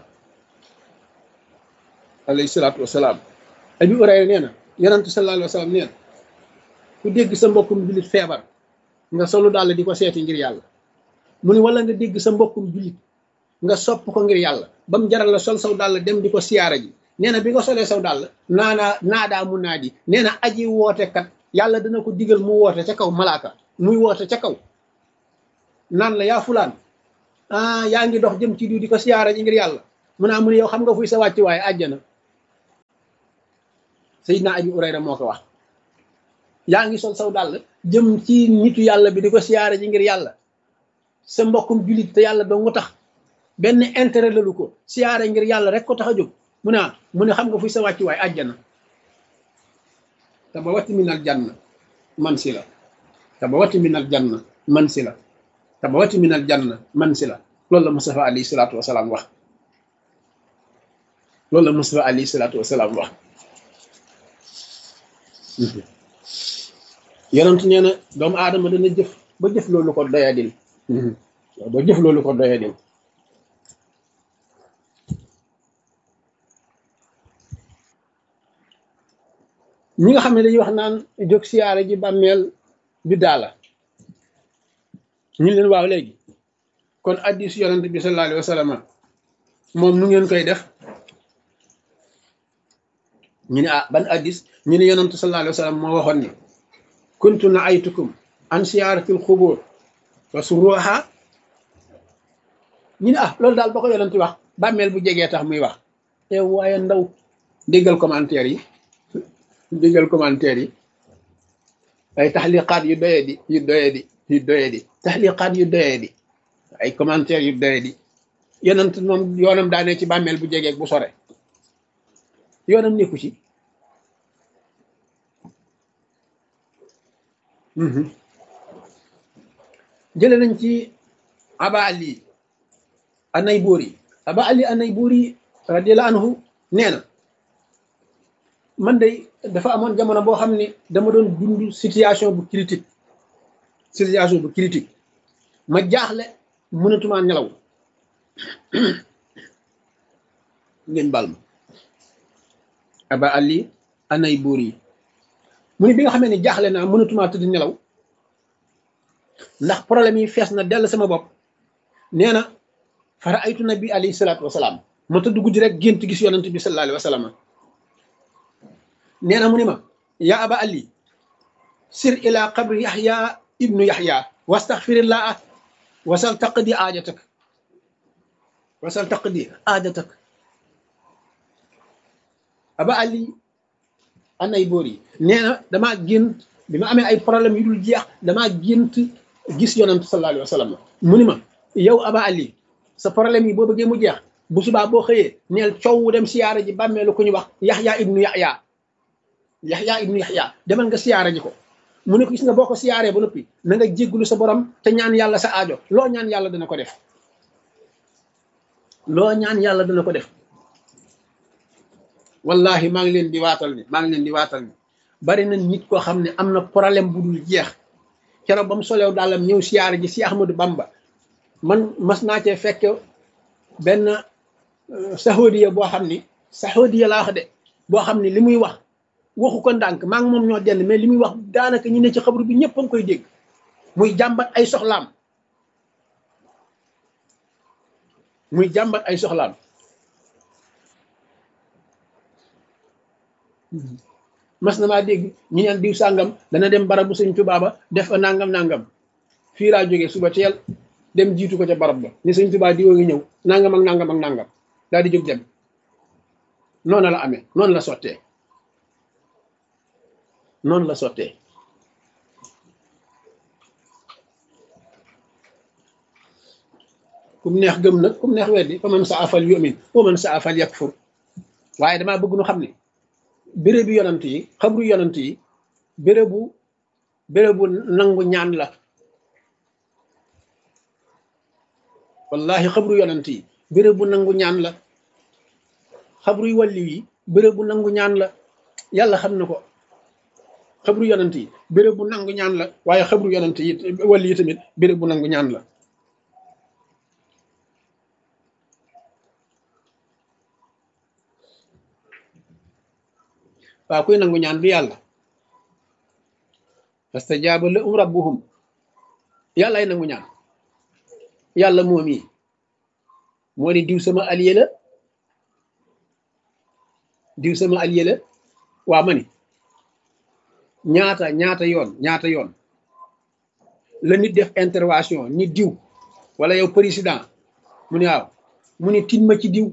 alayhi salaatu wasalaam Abi Hurayra nee na yonantu sallallahu alayhi wa sallam nee na ku dégg sa mbokkum jullit feebar nga solu daal di ko seeti ngir yàlla mu ni wala nga dégg sa mbokkum jullit nga sopp ko ngir yàlla ba mu jaral la sol saw dàll dem di ko siyaara ji nee na bi nga solee saw dàll naanaa naadaa mu naadi nee na aji woote kat yàlla dana ko digal mu woote ca kaw malaaka muy woote ca kaw naan la yaa fulaan ah yaa ngi dox jëm ci diw di ko siyaara ji ngir yàlla mu naa mu ne yow xam nga fuy sa wàcc waaye àjjana Seydina Abi Hurayra moo ko wax yaa ngi sol saw dàll jëm ci nitu yàlla bi di ko siyaara ji ngir yàlla sa mbokkum julit te yàlla doo nga tax benn intérêt lalu ko siyaara ngir yàlla rek ko tax a jóg mu ne mu ne xam nga fuy sa wàcc waaye àjjana tabawati minal janna man si la tabawati minal janna man si la tabawati minal janna man si la loolu la Mustafa alayhi salaatu wasalaam wax loolu la Mustafa alayhi salaatu wasalaam wax yonent nee na doomu aadama dana jëf ba jëf loolu ko doyadil ba jëf loolu ko doyadil ñi nga xam ne dañuy wax naan jóg siyaare ji bàmmeel bi daala ñu leen waaw léegi kon addis yonent bi sallallahu alayhi wa sallam moom nu ngeen koy def ñu ne ah ban addis ñu ne yonent sallallahu alayhi wa sallam moo waxoon ni kuntu naaytukum an siyaaratil xubur wa suruha ñu ne ah loolu daal ba ko yonent wax bàmmeel bu jegee tax muy wax te waaye ndaw déggal commentaire yi déggal commentaire yi ay taxliqaat yu doye di yu doye di yu doye di taxliqaat yu doye di ay commentaire yu doye di yonent moom yoonam daane ci bàmmeel bu jegeeg bu sore yoonam nekku ci jële nañ ci aba ali anay buuri aba ali anay buuri radiyallahu anhu nee na man de dafa amoon jamono boo xam ne dama doon dund situation bu critique situation bu critique ma jaaxle mënatuma nelaw ngeen bal ma aba ali anay buur yi mu ne bi nga xamee ne jaaxle naa mënatuma tëdd nelaw ndax problème yi fees na dell sama bopp nee na fara aytu nabi alayhi salaatu wasalaam ma tëdd guddi rek gént gis yonent bi sallallahu alayhi wa sallam nee na mu ni ma yaa aba ali sir ila qabri yaxya ibnu yaxya wastaxfirillah wasal taqdi aajatak wasal taqdi aajatak aba ali anay boor yi nee na damaa gént bi ma amee ay problème yu dul jeex damaa gént gis yonent sallallahu alayhi wa sallam mu ni ma yow aba ali sa problème yi boo bëggee mu jeex bu subaa boo xëyee neel coow dem siyaara ji bàmmeelu ku ñu wax yaxya ibnu yaxya yaxya ibnu yaxya demal nga siyaara ji ko mu ne ko gis nga boo ko siyaaree ba noppi na nga jéggulu sa borom te ñaan yàlla sa aajo loo ñaan yàlla dana ko def loo ñaan yàlla dana ko def wallahi maa ngi leen di waatal ni maa ngi leen di waatal ni bari na nit koo xam ne am na problème bu dul jeex keroog ba mu solew daalam ñëw siyaara ji si Ahmadou Bamba man mas naa cee fekk benn saxoodiya boo xam ni saxoodiya laa wax de boo xam ni li muy wax waxu ko ndànk maa ngi moom ñoo dend mais li muy wax daanaka ñi ne ci xabru bi ñëpp a ngi koy dégg muy jàmbat ay soxlaam muy jàmbat ay soxlaam mas na maa dégg ñu neen diw sàngam dana dem barab bu Sëñ Tuubaa ba def fa nangam nangam fii laa jógee suba teel dem jiitu ko ca barab ba ni Sëñ Tuubaa diwoo ngi ñëw nangam ak nangam ak nangam daal di jóg dem noonu la amee noonu la sottee noonu la sottee kum neex gëm nag kum neex weddi fa man sa afal yu'min wa man sa afal yakfur waaye damaa bëgg nu xam ne bérébu yonant yi xabru yonant yi bérébu bérébu nangu ñaan la wallahi xabru yonant yi bérébu nangu ñaan la xabru yu wàlli yi bérébu nangu ñaan la yàlla xam na ko xabru yonant yi béréb bu nangu ñaan la waaye xabru yonant yi wàlli yi tamit béréb bu nangu ñaan la waaw kuy nangu ñaan du yàlla fastajaaba lahum rabbuhum yàlla ay nangu ñaan yàlla moom yi moo ni diw sama allié la diw sama allié la waa ma ni ñaata ñaata yoon ñaata yoon la nit def intervention ni diw wala yow président mu ne waaw mu ne tin ma ci diw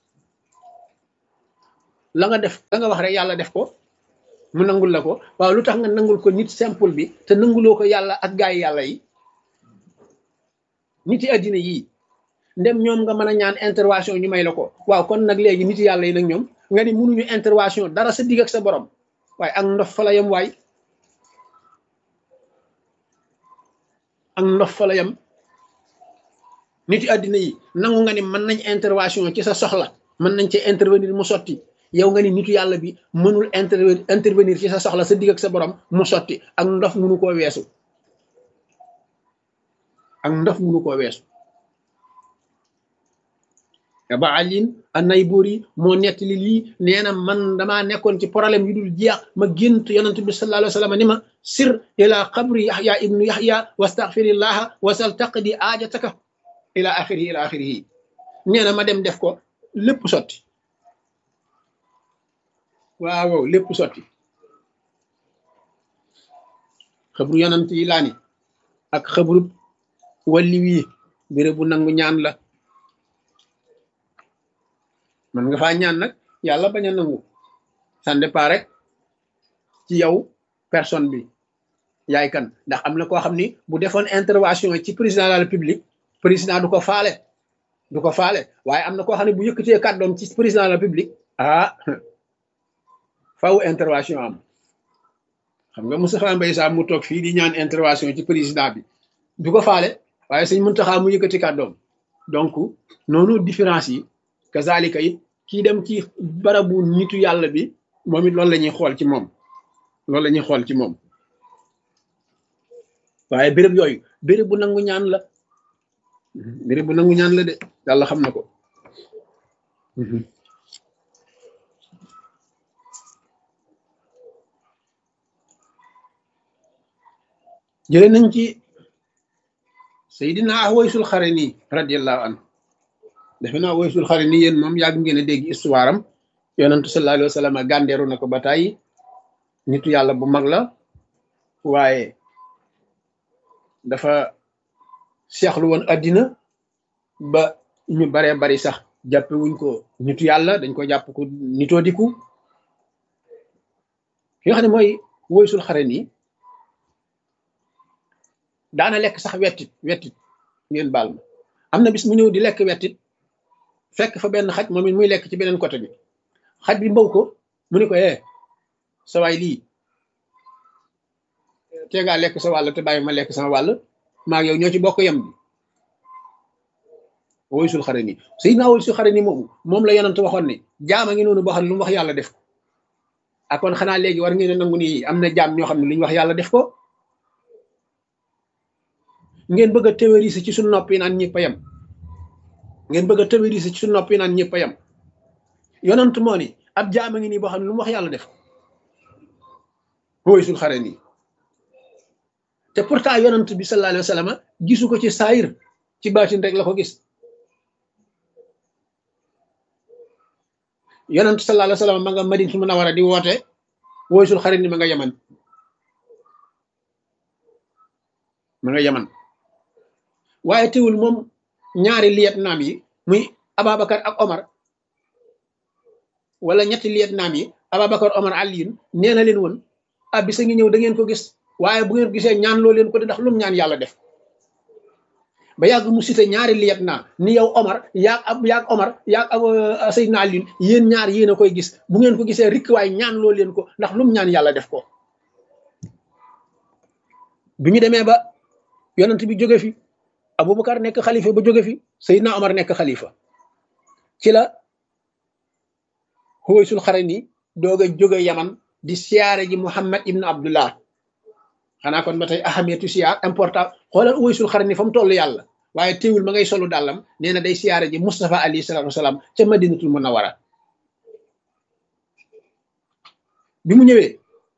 la nga def la nga wax rek yàlla def ko mu nangul la ko waaw lu tax nga nangul ko nit simple bi te nanguloo ko yàlla ak gaay yàlla yi nit yi àddina yii ndem ñoom nga mën a ñaan intervention ñu may la ko waaw kon nag léegi nit yàlla yi nag ñoom nga ni mënuñu intervention dara sa digg ak sa borom waaye ak ndof fa la yem waay ak ndof fa la yem nit yi àddina yi nangu nga ni mën nañ intervention ci sa soxla mën nañ ci intervenir mu sotti yow nga ni nitu yàlla bi mënul intervenir intervenir ci sa soxla sa digg ak sa borom mu sotti ak ndof mënu koo weesu ak ndof mënu koo weesu ba alin anay buur yi moo nettali lii nee na man damaa nekkoon ci problème yu dul jeex ma gént yonent bi sallallahu alayhi wa sallam ni ma sir ila qabri yaxya ibnu yaxya wastaxfirillaha wasal taqdi aajataka ila axirihi ila axirihi nee na ma dem def ko lépp sotti waaw waaw lépp sotti xabru yonent yi laa ni ak xabru walli wii béréb bu nangu ñaan la man nga faa ñaan nag yàlla bañ a nangu ça dépend rek ci yow personne bi yaay kan ndax am na koo xam ni bu defoon intervention ci président de la république président du ko faale du ko faale waaye am na koo xam ne bu yëkkatee kàddoom ci président de la république ah faw intervention am xam nga Moustapha Mbaye Sam mu toog fii di ñaan intervention ci président bi du ko faale waaye Sëñ Muntaxa mu yëkkati kàddoom donc noonu différence yi kazalika it kii dem ci barabu nitu yàlla bi moom it loolu la ñuy xool ci moom loolu la ñuy xool ci moom waaye béréb yooyu béréb bu nangu ñaan la béréb bu nangu ñaan la de yàlla xam na ko jële nañ ci Seydina Uwaysul Xarani radiyallahu anhu defe naa Uwaysul Xarani yéen moom yàgg ngeen a dégg histoire am yonentu sallallahu alayhi wa sallam gàndeeru na ko ba tàyyi nitu yàlla bu mag la waaye dafa seexlu woon addina ba ñu baree bari sax jàppe wuñ ko nitu yàlla dañ ko jàpp ko nitoo diku ki nga xam ne mooy Uwaysul Xarani daana lekk sax wettit wettit ngeen baal ma am na bis mu ñëw di lekk wettit fekk fa benn xaj moom it muy lekk ci beneen côté bi xaj bi mbaw ko mu ni ko eh sa waay lii te ngaa lekk sa wàll te bàyyi ma lekk sama wàll maag yow ñoo ci bokk yem bi Uwaysul Xarani Sayyidina Uwaysul Xarani moomu moom la yonent waxoon ne jaam a ngi noonu boo xam ne lu mu wax yàlla def ko ak kon xanaa léegi war ngeen a nangu ni am na jaam ñoo xam ne lu ñu wax yàlla def ko ngeen bëgg a théoriser ci suñu nopp yi naan ñëpp a yem ngeen bëgg a théoriser ci suñu nopp yi naan ñëpp a yem yonent moo ni ab jaam a ngi nii boo xam ne lu mu wax yàlla def Uwaysul Xarani te pourtant yonent bi sallallahu alayhi wa sallam gisu ko ci saayir ci baatin rek la ko gis yonent sallallahu alayhi wa sallam ma nga Madinatul Munawwara di woote Uwaysul Xarani ma nga Yaman ma nga Yaman waaye teewul moom ñaari liyet naam yi muy Ababacar ak Omar wala ñetti liyet naam yi Ababacar Omar Aliyun nee na leen woon ah bisa ngi ñëw da ngeen ko gis waaye bu ngeen ko gisee ñaan loo leen ko de ndax lum ñaan yàlla def ba yàgg mu cité ñaari liyet naa ni yow Omar yaag ab yaag Omar yaag ab Seydina Aliyun yéen ñaar yéen a koy gis bu ngeen ko gisee rikk waaye ñaan loo leen ko ndax lum ñaan yàlla def ko bi ñu demee ba yonent bi jóge fi Aboubacar nekk xalifa ba jóge fi Seydina Omar nekk xalifa ci la Uwaysul Xarani doog a jóge Yaman di siyaare ji Muhammad ibn Abdullah xanaa kon ba tey ahamiyatu siyaar important xoolal Uwaysul Xarani fa mu toll yàlla waaye teewul ma ngay solu dàllam nee na day siyaare ji Mustafa alayhi salaatu wasalaam ca Madinatul Munawwara bi mu ñëwee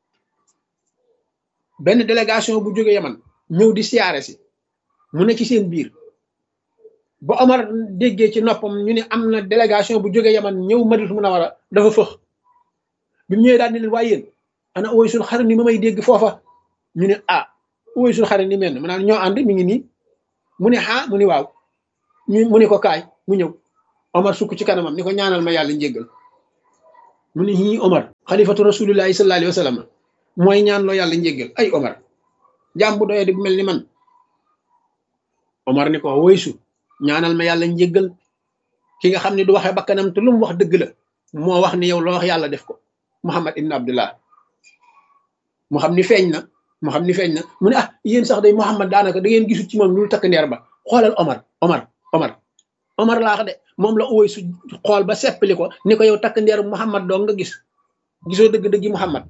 benn délégation bu jóge Yaman ñëw di siyaare si mu ne ci seen biir ba Omar déggee ci noppam ñu ne am na délégation bu jóge Yaman ñëw Madinatul Munawwara dafa fëx bi mu ñëwee daal ne leen waaye yéen ana Uwaysul Xarni ma may dégg foofa ñu ne ah Uwaysul Xarni mel ma naan ñoo ànd mi ngi nii mu ne ah mu ni waaw ñu mu ne ko kaay mu ñëw Omar sukk ci kanamam ni ko ñaanal ma yàlla njéggal mu ne ñii Omar xalifatu rasulillahi sallallahu alayhi wa sallam mooy ñaan loo yàlla njéggal ay Omar jaam bu doyee di bu mel ni man Omar ni ko Uwaysu ñaanal ma yàlla njéggal ki nga xam ne du waxee bakkanam te lu mu wax dëgg la moo wax ni yow loo wax yàlla def ko Muhammad ibn Abdullah mu xam ni feeñ na mu xam ni feeñ na mu ne ah yéen sax day Muhammad daanaka da ngeen gisul ci moom lu takk ndeer ba xoolal Omar Omar Omar Omar laa wax de moom la Uwaysu xool ba seppali ko ni ko yow takk ndeer Muhammad doo nga gis gisoo dëgg-dëggi Muhammad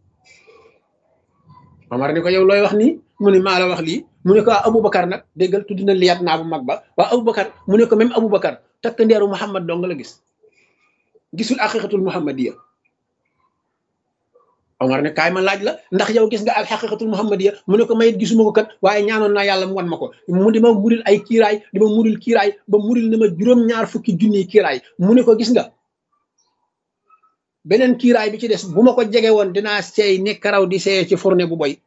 Omar ni ko yow looy wax nii mu ne maa la wax lii mu ne ko Aboubacar nag déggal tudd na liyaat naa bu mag ba waa Aboubacar mu ne ko même Aboubacar takk ndeeru Muhammad doo nga la gis gisul aqiqatul muhammadiya Omar ne kaay ma laaj la ndax yow gis nga al xaqiqatul muhammadiya mu ne ko mayit gisuma ko kat waaye ñaanoon naa yàlla mu wan ma ko mu di ma muril ay kiiraay di ma muril kiiraay ba muril na ma juróom-ñaar fukki junniy kiiraay mu ne ko gis nga beneen kiiraay bi ci des bu ma ko jege woon dinaa seey ne karaw di seey ci fourne bu boy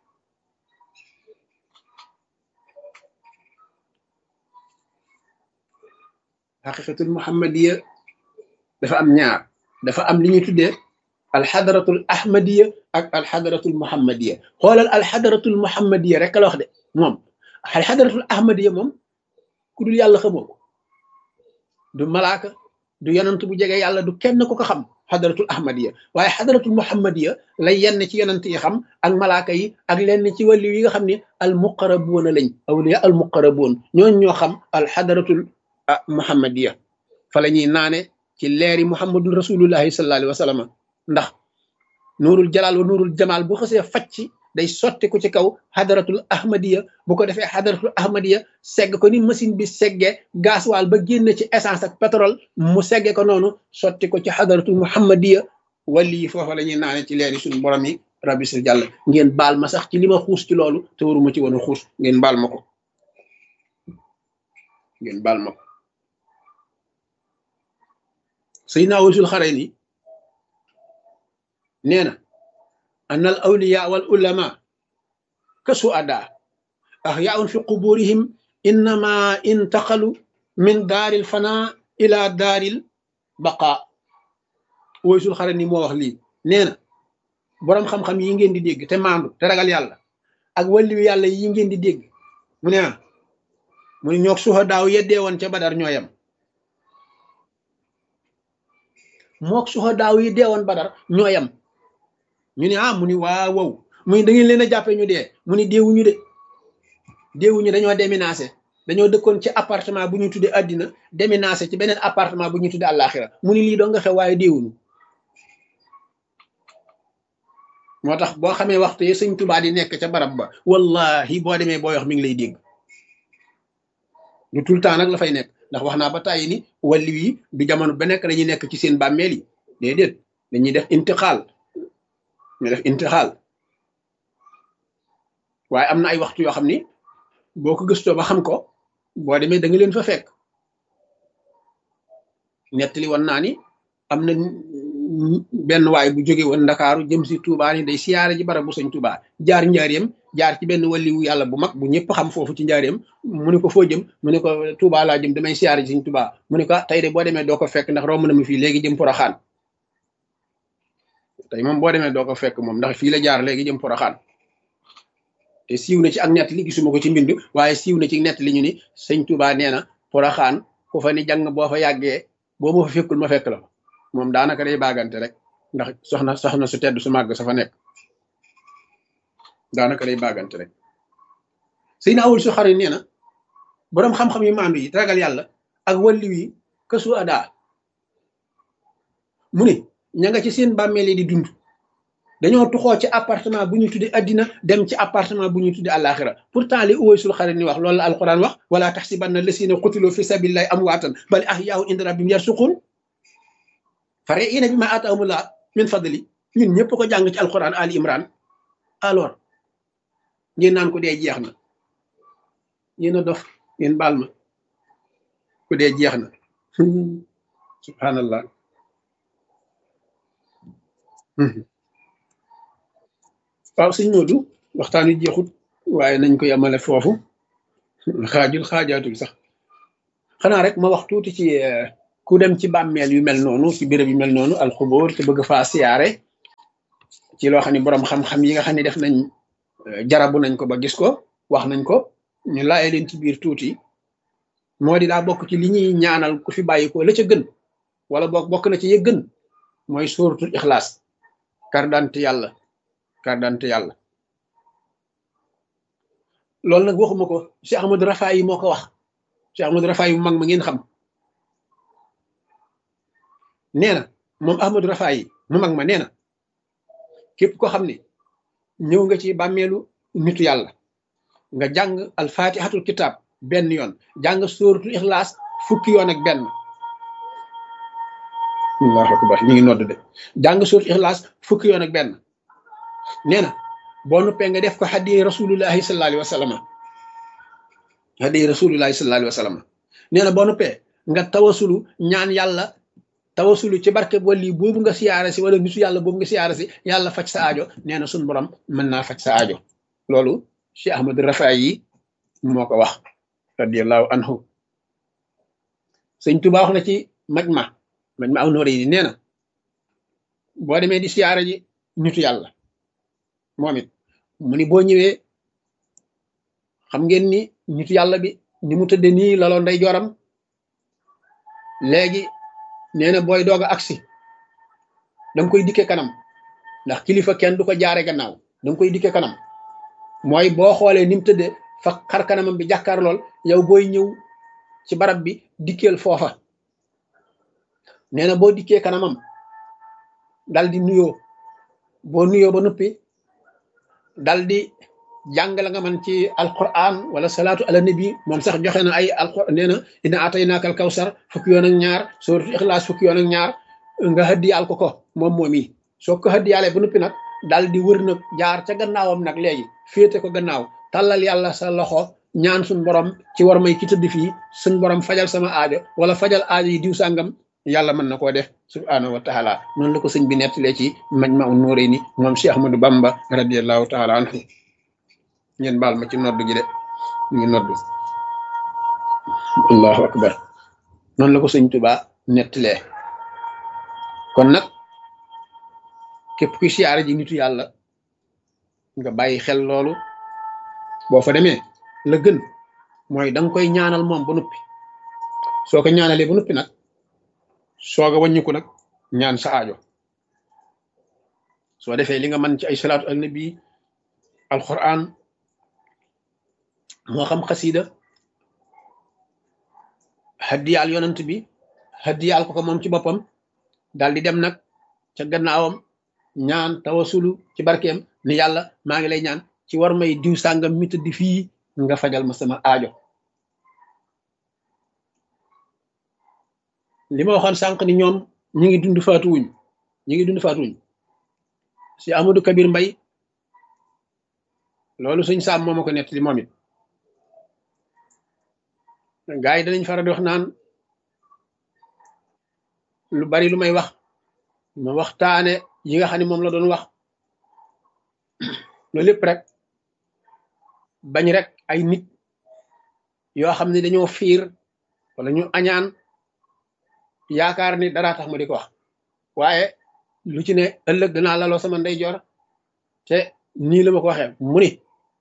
xaqiqatul muhammadiya dafa am ñaar dafa am li ñuy tuddee alxadaratul ahmadiya ak alxadaratul muhammadiya xoolal alxadaratul muhammadiya rek la wax de moom alxadaratul ahmadiya moom ku dul yàlla xamoo ko du malaaka du yonant bu jege yàlla du kenn ku ko xam xadaratul ahmadiya waaye xadaratul muhammadiya lay yenn ci yonant yi xam ak malaaka yi ak lenn ci wàllu yi nga xam ne al muqarabuuna lañ awliya al muqarabuun ñooñ ñoo xam alxadaratul muhammadiya fa la ñuy naane ci leeri muhammadun rasulullahi sallallahu alayhi wa sallam ndax nuurul jalaal wa nuurul jamaal bu xasee facc day sotti ko ci kaw xadaratul ahmadiya bu ko defee xadaratul ahmadiya segg ko ni machine bi seggee gasoil ba génn ci essence ak pétrole mu segge ko noonu sotti ko ci xadaratul muhammadiya wali yi foofa la ñuy naane ci leeri suñu borom yi rabbi sil jàll ngeen baal ma sax ci li ma xuus ci loolu te waruma ci woon a xuus ngeen baal ma ko ngeen baal ma ko Sayyidina Uwaysul Xarni nee na an al awliya wal ulama ka suada ahyaun fi quburihim innama intaqalu min daaril fana ila daaril baqa Uwaysul Xarni moo wax lii nee na boroom xam-xam yi ngeen di dégg te maandu te ragal yàlla ak wàlliwu yàlla yi ngeen di dégg mu ne mu ne ñoog suhadaaw yeddee woon ca Badar ñoo yem mook suhadaaw yi deewoon Badar ñoo yem ñu ne ah mu ni waaw wow mu ni da ngeen leen a jàppee ñu dee mu ni deewuñu de deewuñu dañoo déménagé dañoo dëkkoon ci appartement bu ñu tuddee àddina déménagé ci beneen appartement bu ñu tuddee àllaaxira mu ni lii doo nga xew waaye deewuñu moo tax boo xamee waxtu yi sëñ Tuubaa di nekk ca barab ba wallahi boo demee booy wax mi ngi lay dégg lu tout le temps nag la fay nekk ndax wax naa ba tàyyi ni wàllu yi du jamono ba nekk dañuy nekk ci seen bàmmeel yi déedéet dañuy def intixaal ñu def intixaal waaye am na ay waxtu yoo xam ni boo ko gëstoo ba xam ko boo demee da nga leen fa fekk nettali woon naa ni am na benn waay bu jóge woon Ndakaaru jëm si Touba ni day siyaare ji barab bu sëñ Touba jaar njaareem jaar ci benn waliwu yàlla bu mag bu ñëpp xam foofu ci njaareem mu ne ko foo jëm mu ne ko Touba laa jëm damay siyaare ji sëñ Touba mu ne ko tey de boo demee doo ko fekk ndax romb na mu fii léegi jëm Poroxaan tey moom boo demee doo ko fekk moom ndax fii la jaar léegi jëm Poroxaan te siiw na ci ak nett li gisuma ko ci mbind waaye siiw na ci nett li ñu ni sëñ Touba nee na Poroxaan ku fa ni jàng boo fa yàggee boo ma fa fekkul ma fekk la fa moom daanaka day baagante rek ndax soxna soxna su tedd su màgg sa fa nekk daanaka day baagante rek Sayyidina Uwaysul Xarni nee na boroom xam-xam yi maandu yi ragal yàlla ak wàllu yi kësu adaa mu ne ña nga ci seen bàmmeel yi di dund dañoo tuxoo ci appartement bu ñu tuddi addina dem ci appartement bu ñu tuddi àllaaxira pourtant li Uwaysul Xarni wax loolu la alquran wax wala taxsibanna lasina qutilu fi sabilillahi amwaatan bal ahyaa'un inda rabbihim yarzuqun farihiina bimaa aataahumullah min fadli ñun ñëpp ko jàng ci alquran Ali Imran alors ngeen naan ko dee jeex na yéen a dof ngeen baal ma ku dee jeex na subhanallah waaw sëñ Modou waxtaan wi jeexut waaye nañ ko yemale foofu xaajul xaajaatul sax xanaa rek ma wax tuuti ci ku dem ci bàmmeel yu mel noonu ci béréb yu mel noonu alxubóor te bëgg faa siyaare ci loo xam ne borom xam-xam yi nga xam ne def nañ jarabu nañ ko ba gis ko wax nañ ko ñu laaye leen ci biir tuuti moo di daa bokk ci li ñuy ñaanal ku fi bàyyi ko la ca gën wala boog bokk na ci yë gën mooy sóoratul ixlaas kardante yàlla kardante yàlla loolu nag waxuma ko Cheikh Ahmadou Rafaay yi moo ko wax Cheikh Ahmadou Rafaay yi mu mag ma ngeen xam nee na moom Ahmadou Rafaay yi mu mag ma nee na képp ko xam ne ñëw nga ci bàmmeelu nitu yàlla nga jàng alfatihatul kitab benn yoon jàng sóoratul ixlaas fukki yoon ak benn allahu akbar ñu ngi nodd de jàng sóoratul ixlaas fukki yoon ak benn nee na boo nuppee nga def ko hadiya rasulullahi sallallahu alayhi wa sallam hadiya rasulullahi sallallahu alayhi wa sallam nee na boo nuppee nga tawasulu ñaan yàlla tawasulu ci barke wali boobu nga siyaare si wala nitu yàlla boobu nga siyaare si yàlla faj sa aajo nee na suñ borom mën naa faj sa aajo loolu Cheikh Ahmadou Rafaay yi moo ko wax radiyallahu anhu sëñ Tuubaa wax na ci maj ma maj ma aw nooré yi nee na boo demee di siyaare ji nitu yàlla moom it mu ni boo ñëwee xam ngeen ni nitu yàlla bi ni mu tëdde nii laloo nday joram léegi nee na booy doog a agsi danga koy dikke kanam ndax kilifa kenn du ko jaare gannaaw danga koy dikke kanam mooy boo xoolee ni mu tëdde fa xar kanamam bi jàkkaar lool yow booy ñëw ci barab bi dikkeel foofa nee na boo dikkee kanamam dal di nuyoo boo nuyoo ba noppi dal di jàng la nga man ci alquran wala salaatu ala nabi moom sax joxe na ay alquran nee na inna ataynaakal kawsar fukki yoon ak ñaar suratul ixlaas fukki yoon ak ñaar nga hëddiyaal ko ko moom moom yi soo ko hëddiyaalee ba noppi nag dal di wër nag jaar ca gannaawam nag léegi féete ko gannaaw tàllal yàlla sa loxo ñaan suñ borom ci war may ki tëdd fii suñ borom fajal sama aajo wala fajal aajo yi diw sàngam yàlla mën na koo def subhaanahu wa taala noonu la ko sëñ bi nettalee ci Majmahun Nurayni moom Cheikh Ahmadou Bamba radiallahu taala anhu ngeen baal ma ci nodd gi de ñu ngi nodd allahu akbar noonu la ko sëñ Tuubaa nettalee kon nag képp kuy siyaare ji nitu yàlla nga bàyyi xel loolu boo fa demee la gën mooy danga koy ñaanal moom ba noppi soo ko ñaanalee ba noppi nag sooga wàññiku nag ñaan sa aajo soo defee li nga mën ci ay salaatu al nabi alquran moo xam xasida haddiyaal yonant bi haddiyaal ko ko moom ci boppam daal di dem nag ca gannaawam ñaan tawasulu ci barkeem ni yàlla maa ngi lay ñaan ci war may diw sàngam mi tëdd fii nga fajal ma sama aajo li ma waxoon sànq ni ñoom ñi ngi dund faatu wuñ ñi ngi dund faatu wuñ si Amadou Kabir Mbay loolu suñ saam moo ma ko nett li moom it gaa yi danañ faral di wax naan lu bari lu may wax ma waxtaane yi nga xam ne moom la doon wax loolu lépp rek bañ rek ay nit yoo xam ne dañoo fiir wala ñu añaan yaakaar ni dara tax ma di ko wax waaye lu ci ne ëllëg danaa laloo sama ndeyjoor te nii la ma ko waxee mu ni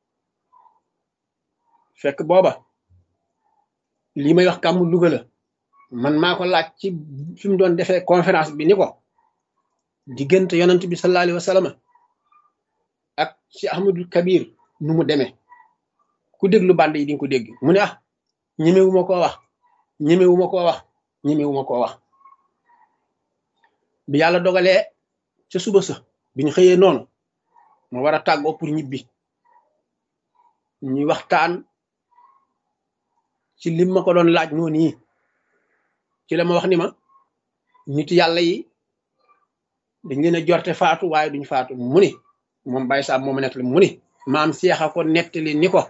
fekk booba lii may wax kàmm Louga la man maa ko laaj ci fi mu doon defee conférence bi ni ko diggante yonent bi sallallahu alayhi wa sallam ak ci Ahmadul Kabir nu mu demee ku déglu band yi di nga ko dégg mu ne ah ñemewu ma koo wax ñemewu ma koo wax ñemewu ma koo wax bi yàlla dogalee ca suba sa bi ñu xëyee noonu ma war a tàggoo pour ñibbi ñuy waxtaan ci lim ma ko doon laaj noonu yi ci la ma wax ni ma nit yàlla yi dañ leen a jorte faatu waaye duñ faatu mu ni moom Baye Sam mooma nettali mu ni maam seexa ko nettali ni ko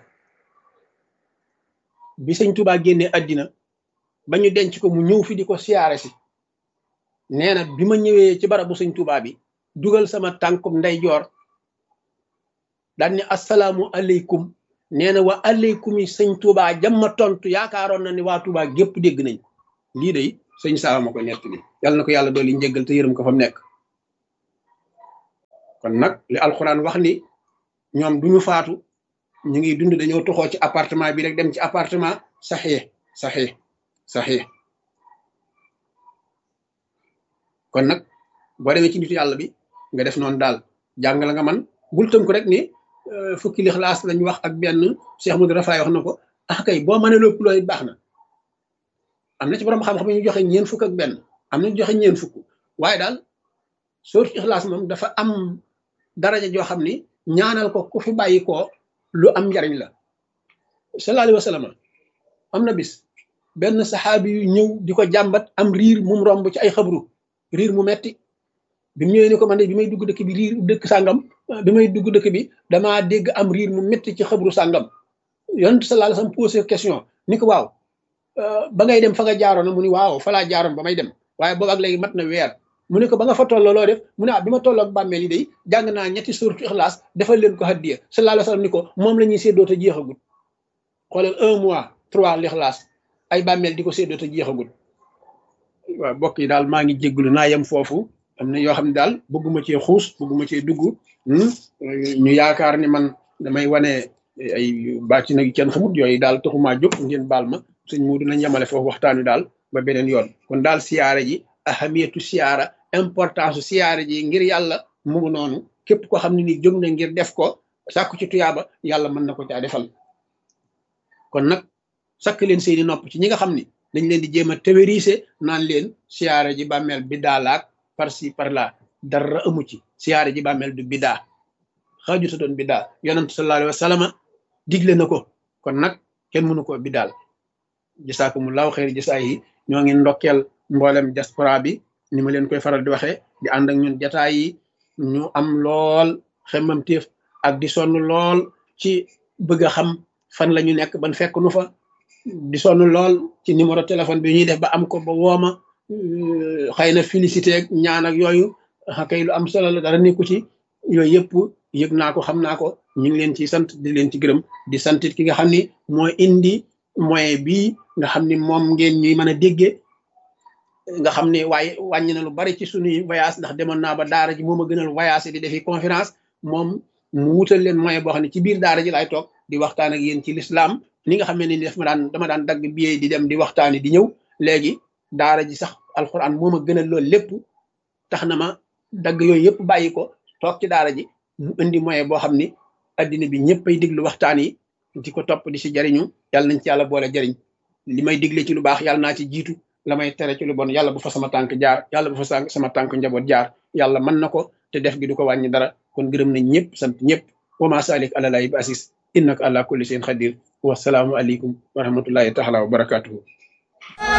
bi sëñ Tuubaa génnee àddina ba ñu denc ko mu ñëw fi di ko siyaare si nee na bi ma ñëwee ci barabu sëñ Tuubaa bi dugal sama tànkum ndeyjoor daan ni asalaamu aleykum nee na wa aleykum yi sëñ Tuubaa jamma tontu yaakaaroon na ni waa Tuubaa gépp dégg nañ lii day sëñ Saam ma ko nettali yàlla na ko yàlla dooli njëggal te yërëm ko fa mu nekk. kon nag li alxuraan wax ni ñoom duñu faatu ñu ngi dund dañoo toxoo ci appartement bi rek dem ci appartement saxiix saxiix saxiix kon nag boo demee ci nitu yàlla bi nga def noonu daal jàng la nga man bul tënku rek ni fukki lixlaas lañ wax ak benn Cheikh Modou Rafaay wax na ko ah kay boo mënee lépp looy baax na am na ci borom xam-xam ñu joxe ñeen fukk ak benn am na ñu joxe ñeen fukk waaye daal sóotu ixlaas moom dafa am daraja joo xam ni ñaanal ko ku fi bàyyi koo lu am njariñ la. sallallahu alayhi wa sallam am na bis benn saxaabi yu ñëw di ko jàmbat am riir mum romb ci ay xabru riir mu metti bi mu ñëwee ni ko man de bi may dugg dëkk bi riir dëkk sàngam bi may dugg dëkk bi damaa dégg am riir mu metti ci xabru sàngam yonent sallallahu alayhi wa sallam posé question ni ko waaw ba ngay dem fa nga jaaroon mu ni waaw fa laa jaaroon ba may dem waaye boobu ak léegi mat na weer mu ne ko ba nga fa tolloo loo def mu ne ah bi ma tolloo ak bàmmeel yi day jàng naa ñetti suuratu ixlaas defal leen ko haddiya sallallahu alayhi wa sallam ni ko moom la ñuy séddoo te jeexagul xoolal un mois trois lixlaas ay bàmmeel di ko séddoo te jeexagul. waaw mbokk yi daal maa ngi jéggulu naa yem foofu am na yoo xam ne daal bëgguma cee xuus bëgguma cee dugg ñu yaakaar ni man damay wane ay bàcc nag kenn xamut yooyu daal taxumaa jóg ngeen baal ma sëñ Muudu nañ yemale foofu waxtaan wi daal ba beneen yoon kon daal siyaare ji ahamiyatu siyaara importance siyaare ji ngir yàlla mu ngi noonu képp ko xam ne ni jóg na ngir def ko sàkku ci tuyaaba yàlla mën na ko caa defal kon nag sakk leen seeni nopp ci ñi nga xam ni dañ leen di jéem a théorisé naan leen siyaare ji bàmmeel bi daalaak par ci par là dara amu ci siyaare ji bàmmeel du bidaa xaaju sa doon bidaa yonent sallallahu alayhi wa sallam digle na ko kon nag kenn mënu ko bidaal jasaakumullahu xeyri jasaa yi ñoo ngi ndokkeel mboolem diaspora bi ni ma leen koy faral di waxee di ànd ak ñun jataay yi ñu am lool xemmam téef ak di sonn lool ci bëgg a xam fan la ñu nekk ban fekk nu fa di sonn lool ci numéro téléphone bi ñuy def ba am ko ba wooma xëy na félicité ak ñaan ak yooyu kay lu am solo la dara nekku ci yooyu yëpp yëg naa ko xam naa ko ñu ngi leen ci sant di leen ci gërëm di santit ki nga xam ni mooy indi moyen bii nga xam ni moom ngeen ñuy mën a déggee nga xam ne waaye wàññi na lu bari ci suñuy voyage ndax demoon naa ba daara ji moom a gënal voyage di defi conférence moom mu wutal leen moyen boo xam ne ci biir daara ji laay toog di waxtaan ak yéen ci l'islam ni nga xam ne ni def ma daan dama daan dagg billet di dem di waxtaani di ñëw léegi daara ji sax alxuraan moom a gënal loolu lépp tax na ma dagg yooyu yëpp bàyyi ko toog ci daara ji mu indi moyen boo xam ni addina bi ñëpp ay diglu waxtaan yi di ko topp di si jariñu yàlla nañ ci yàlla boole jariñ li may digle ci lu baax yàlla naa ci jiitu la may tere ci lu bon yàlla bu fa sama tànk jaar yàlla bu fa sama tànk njaboot jaar yàlla mën na ko te def gi du ko wàññi dara kon gërëm nañ ñëpp sant ñëpp wa ma salik àlalaayi bi asis innaka ala kulli shay'in xadir wasalaamu aleykum wa rahmatullahi taala wa barakatuhu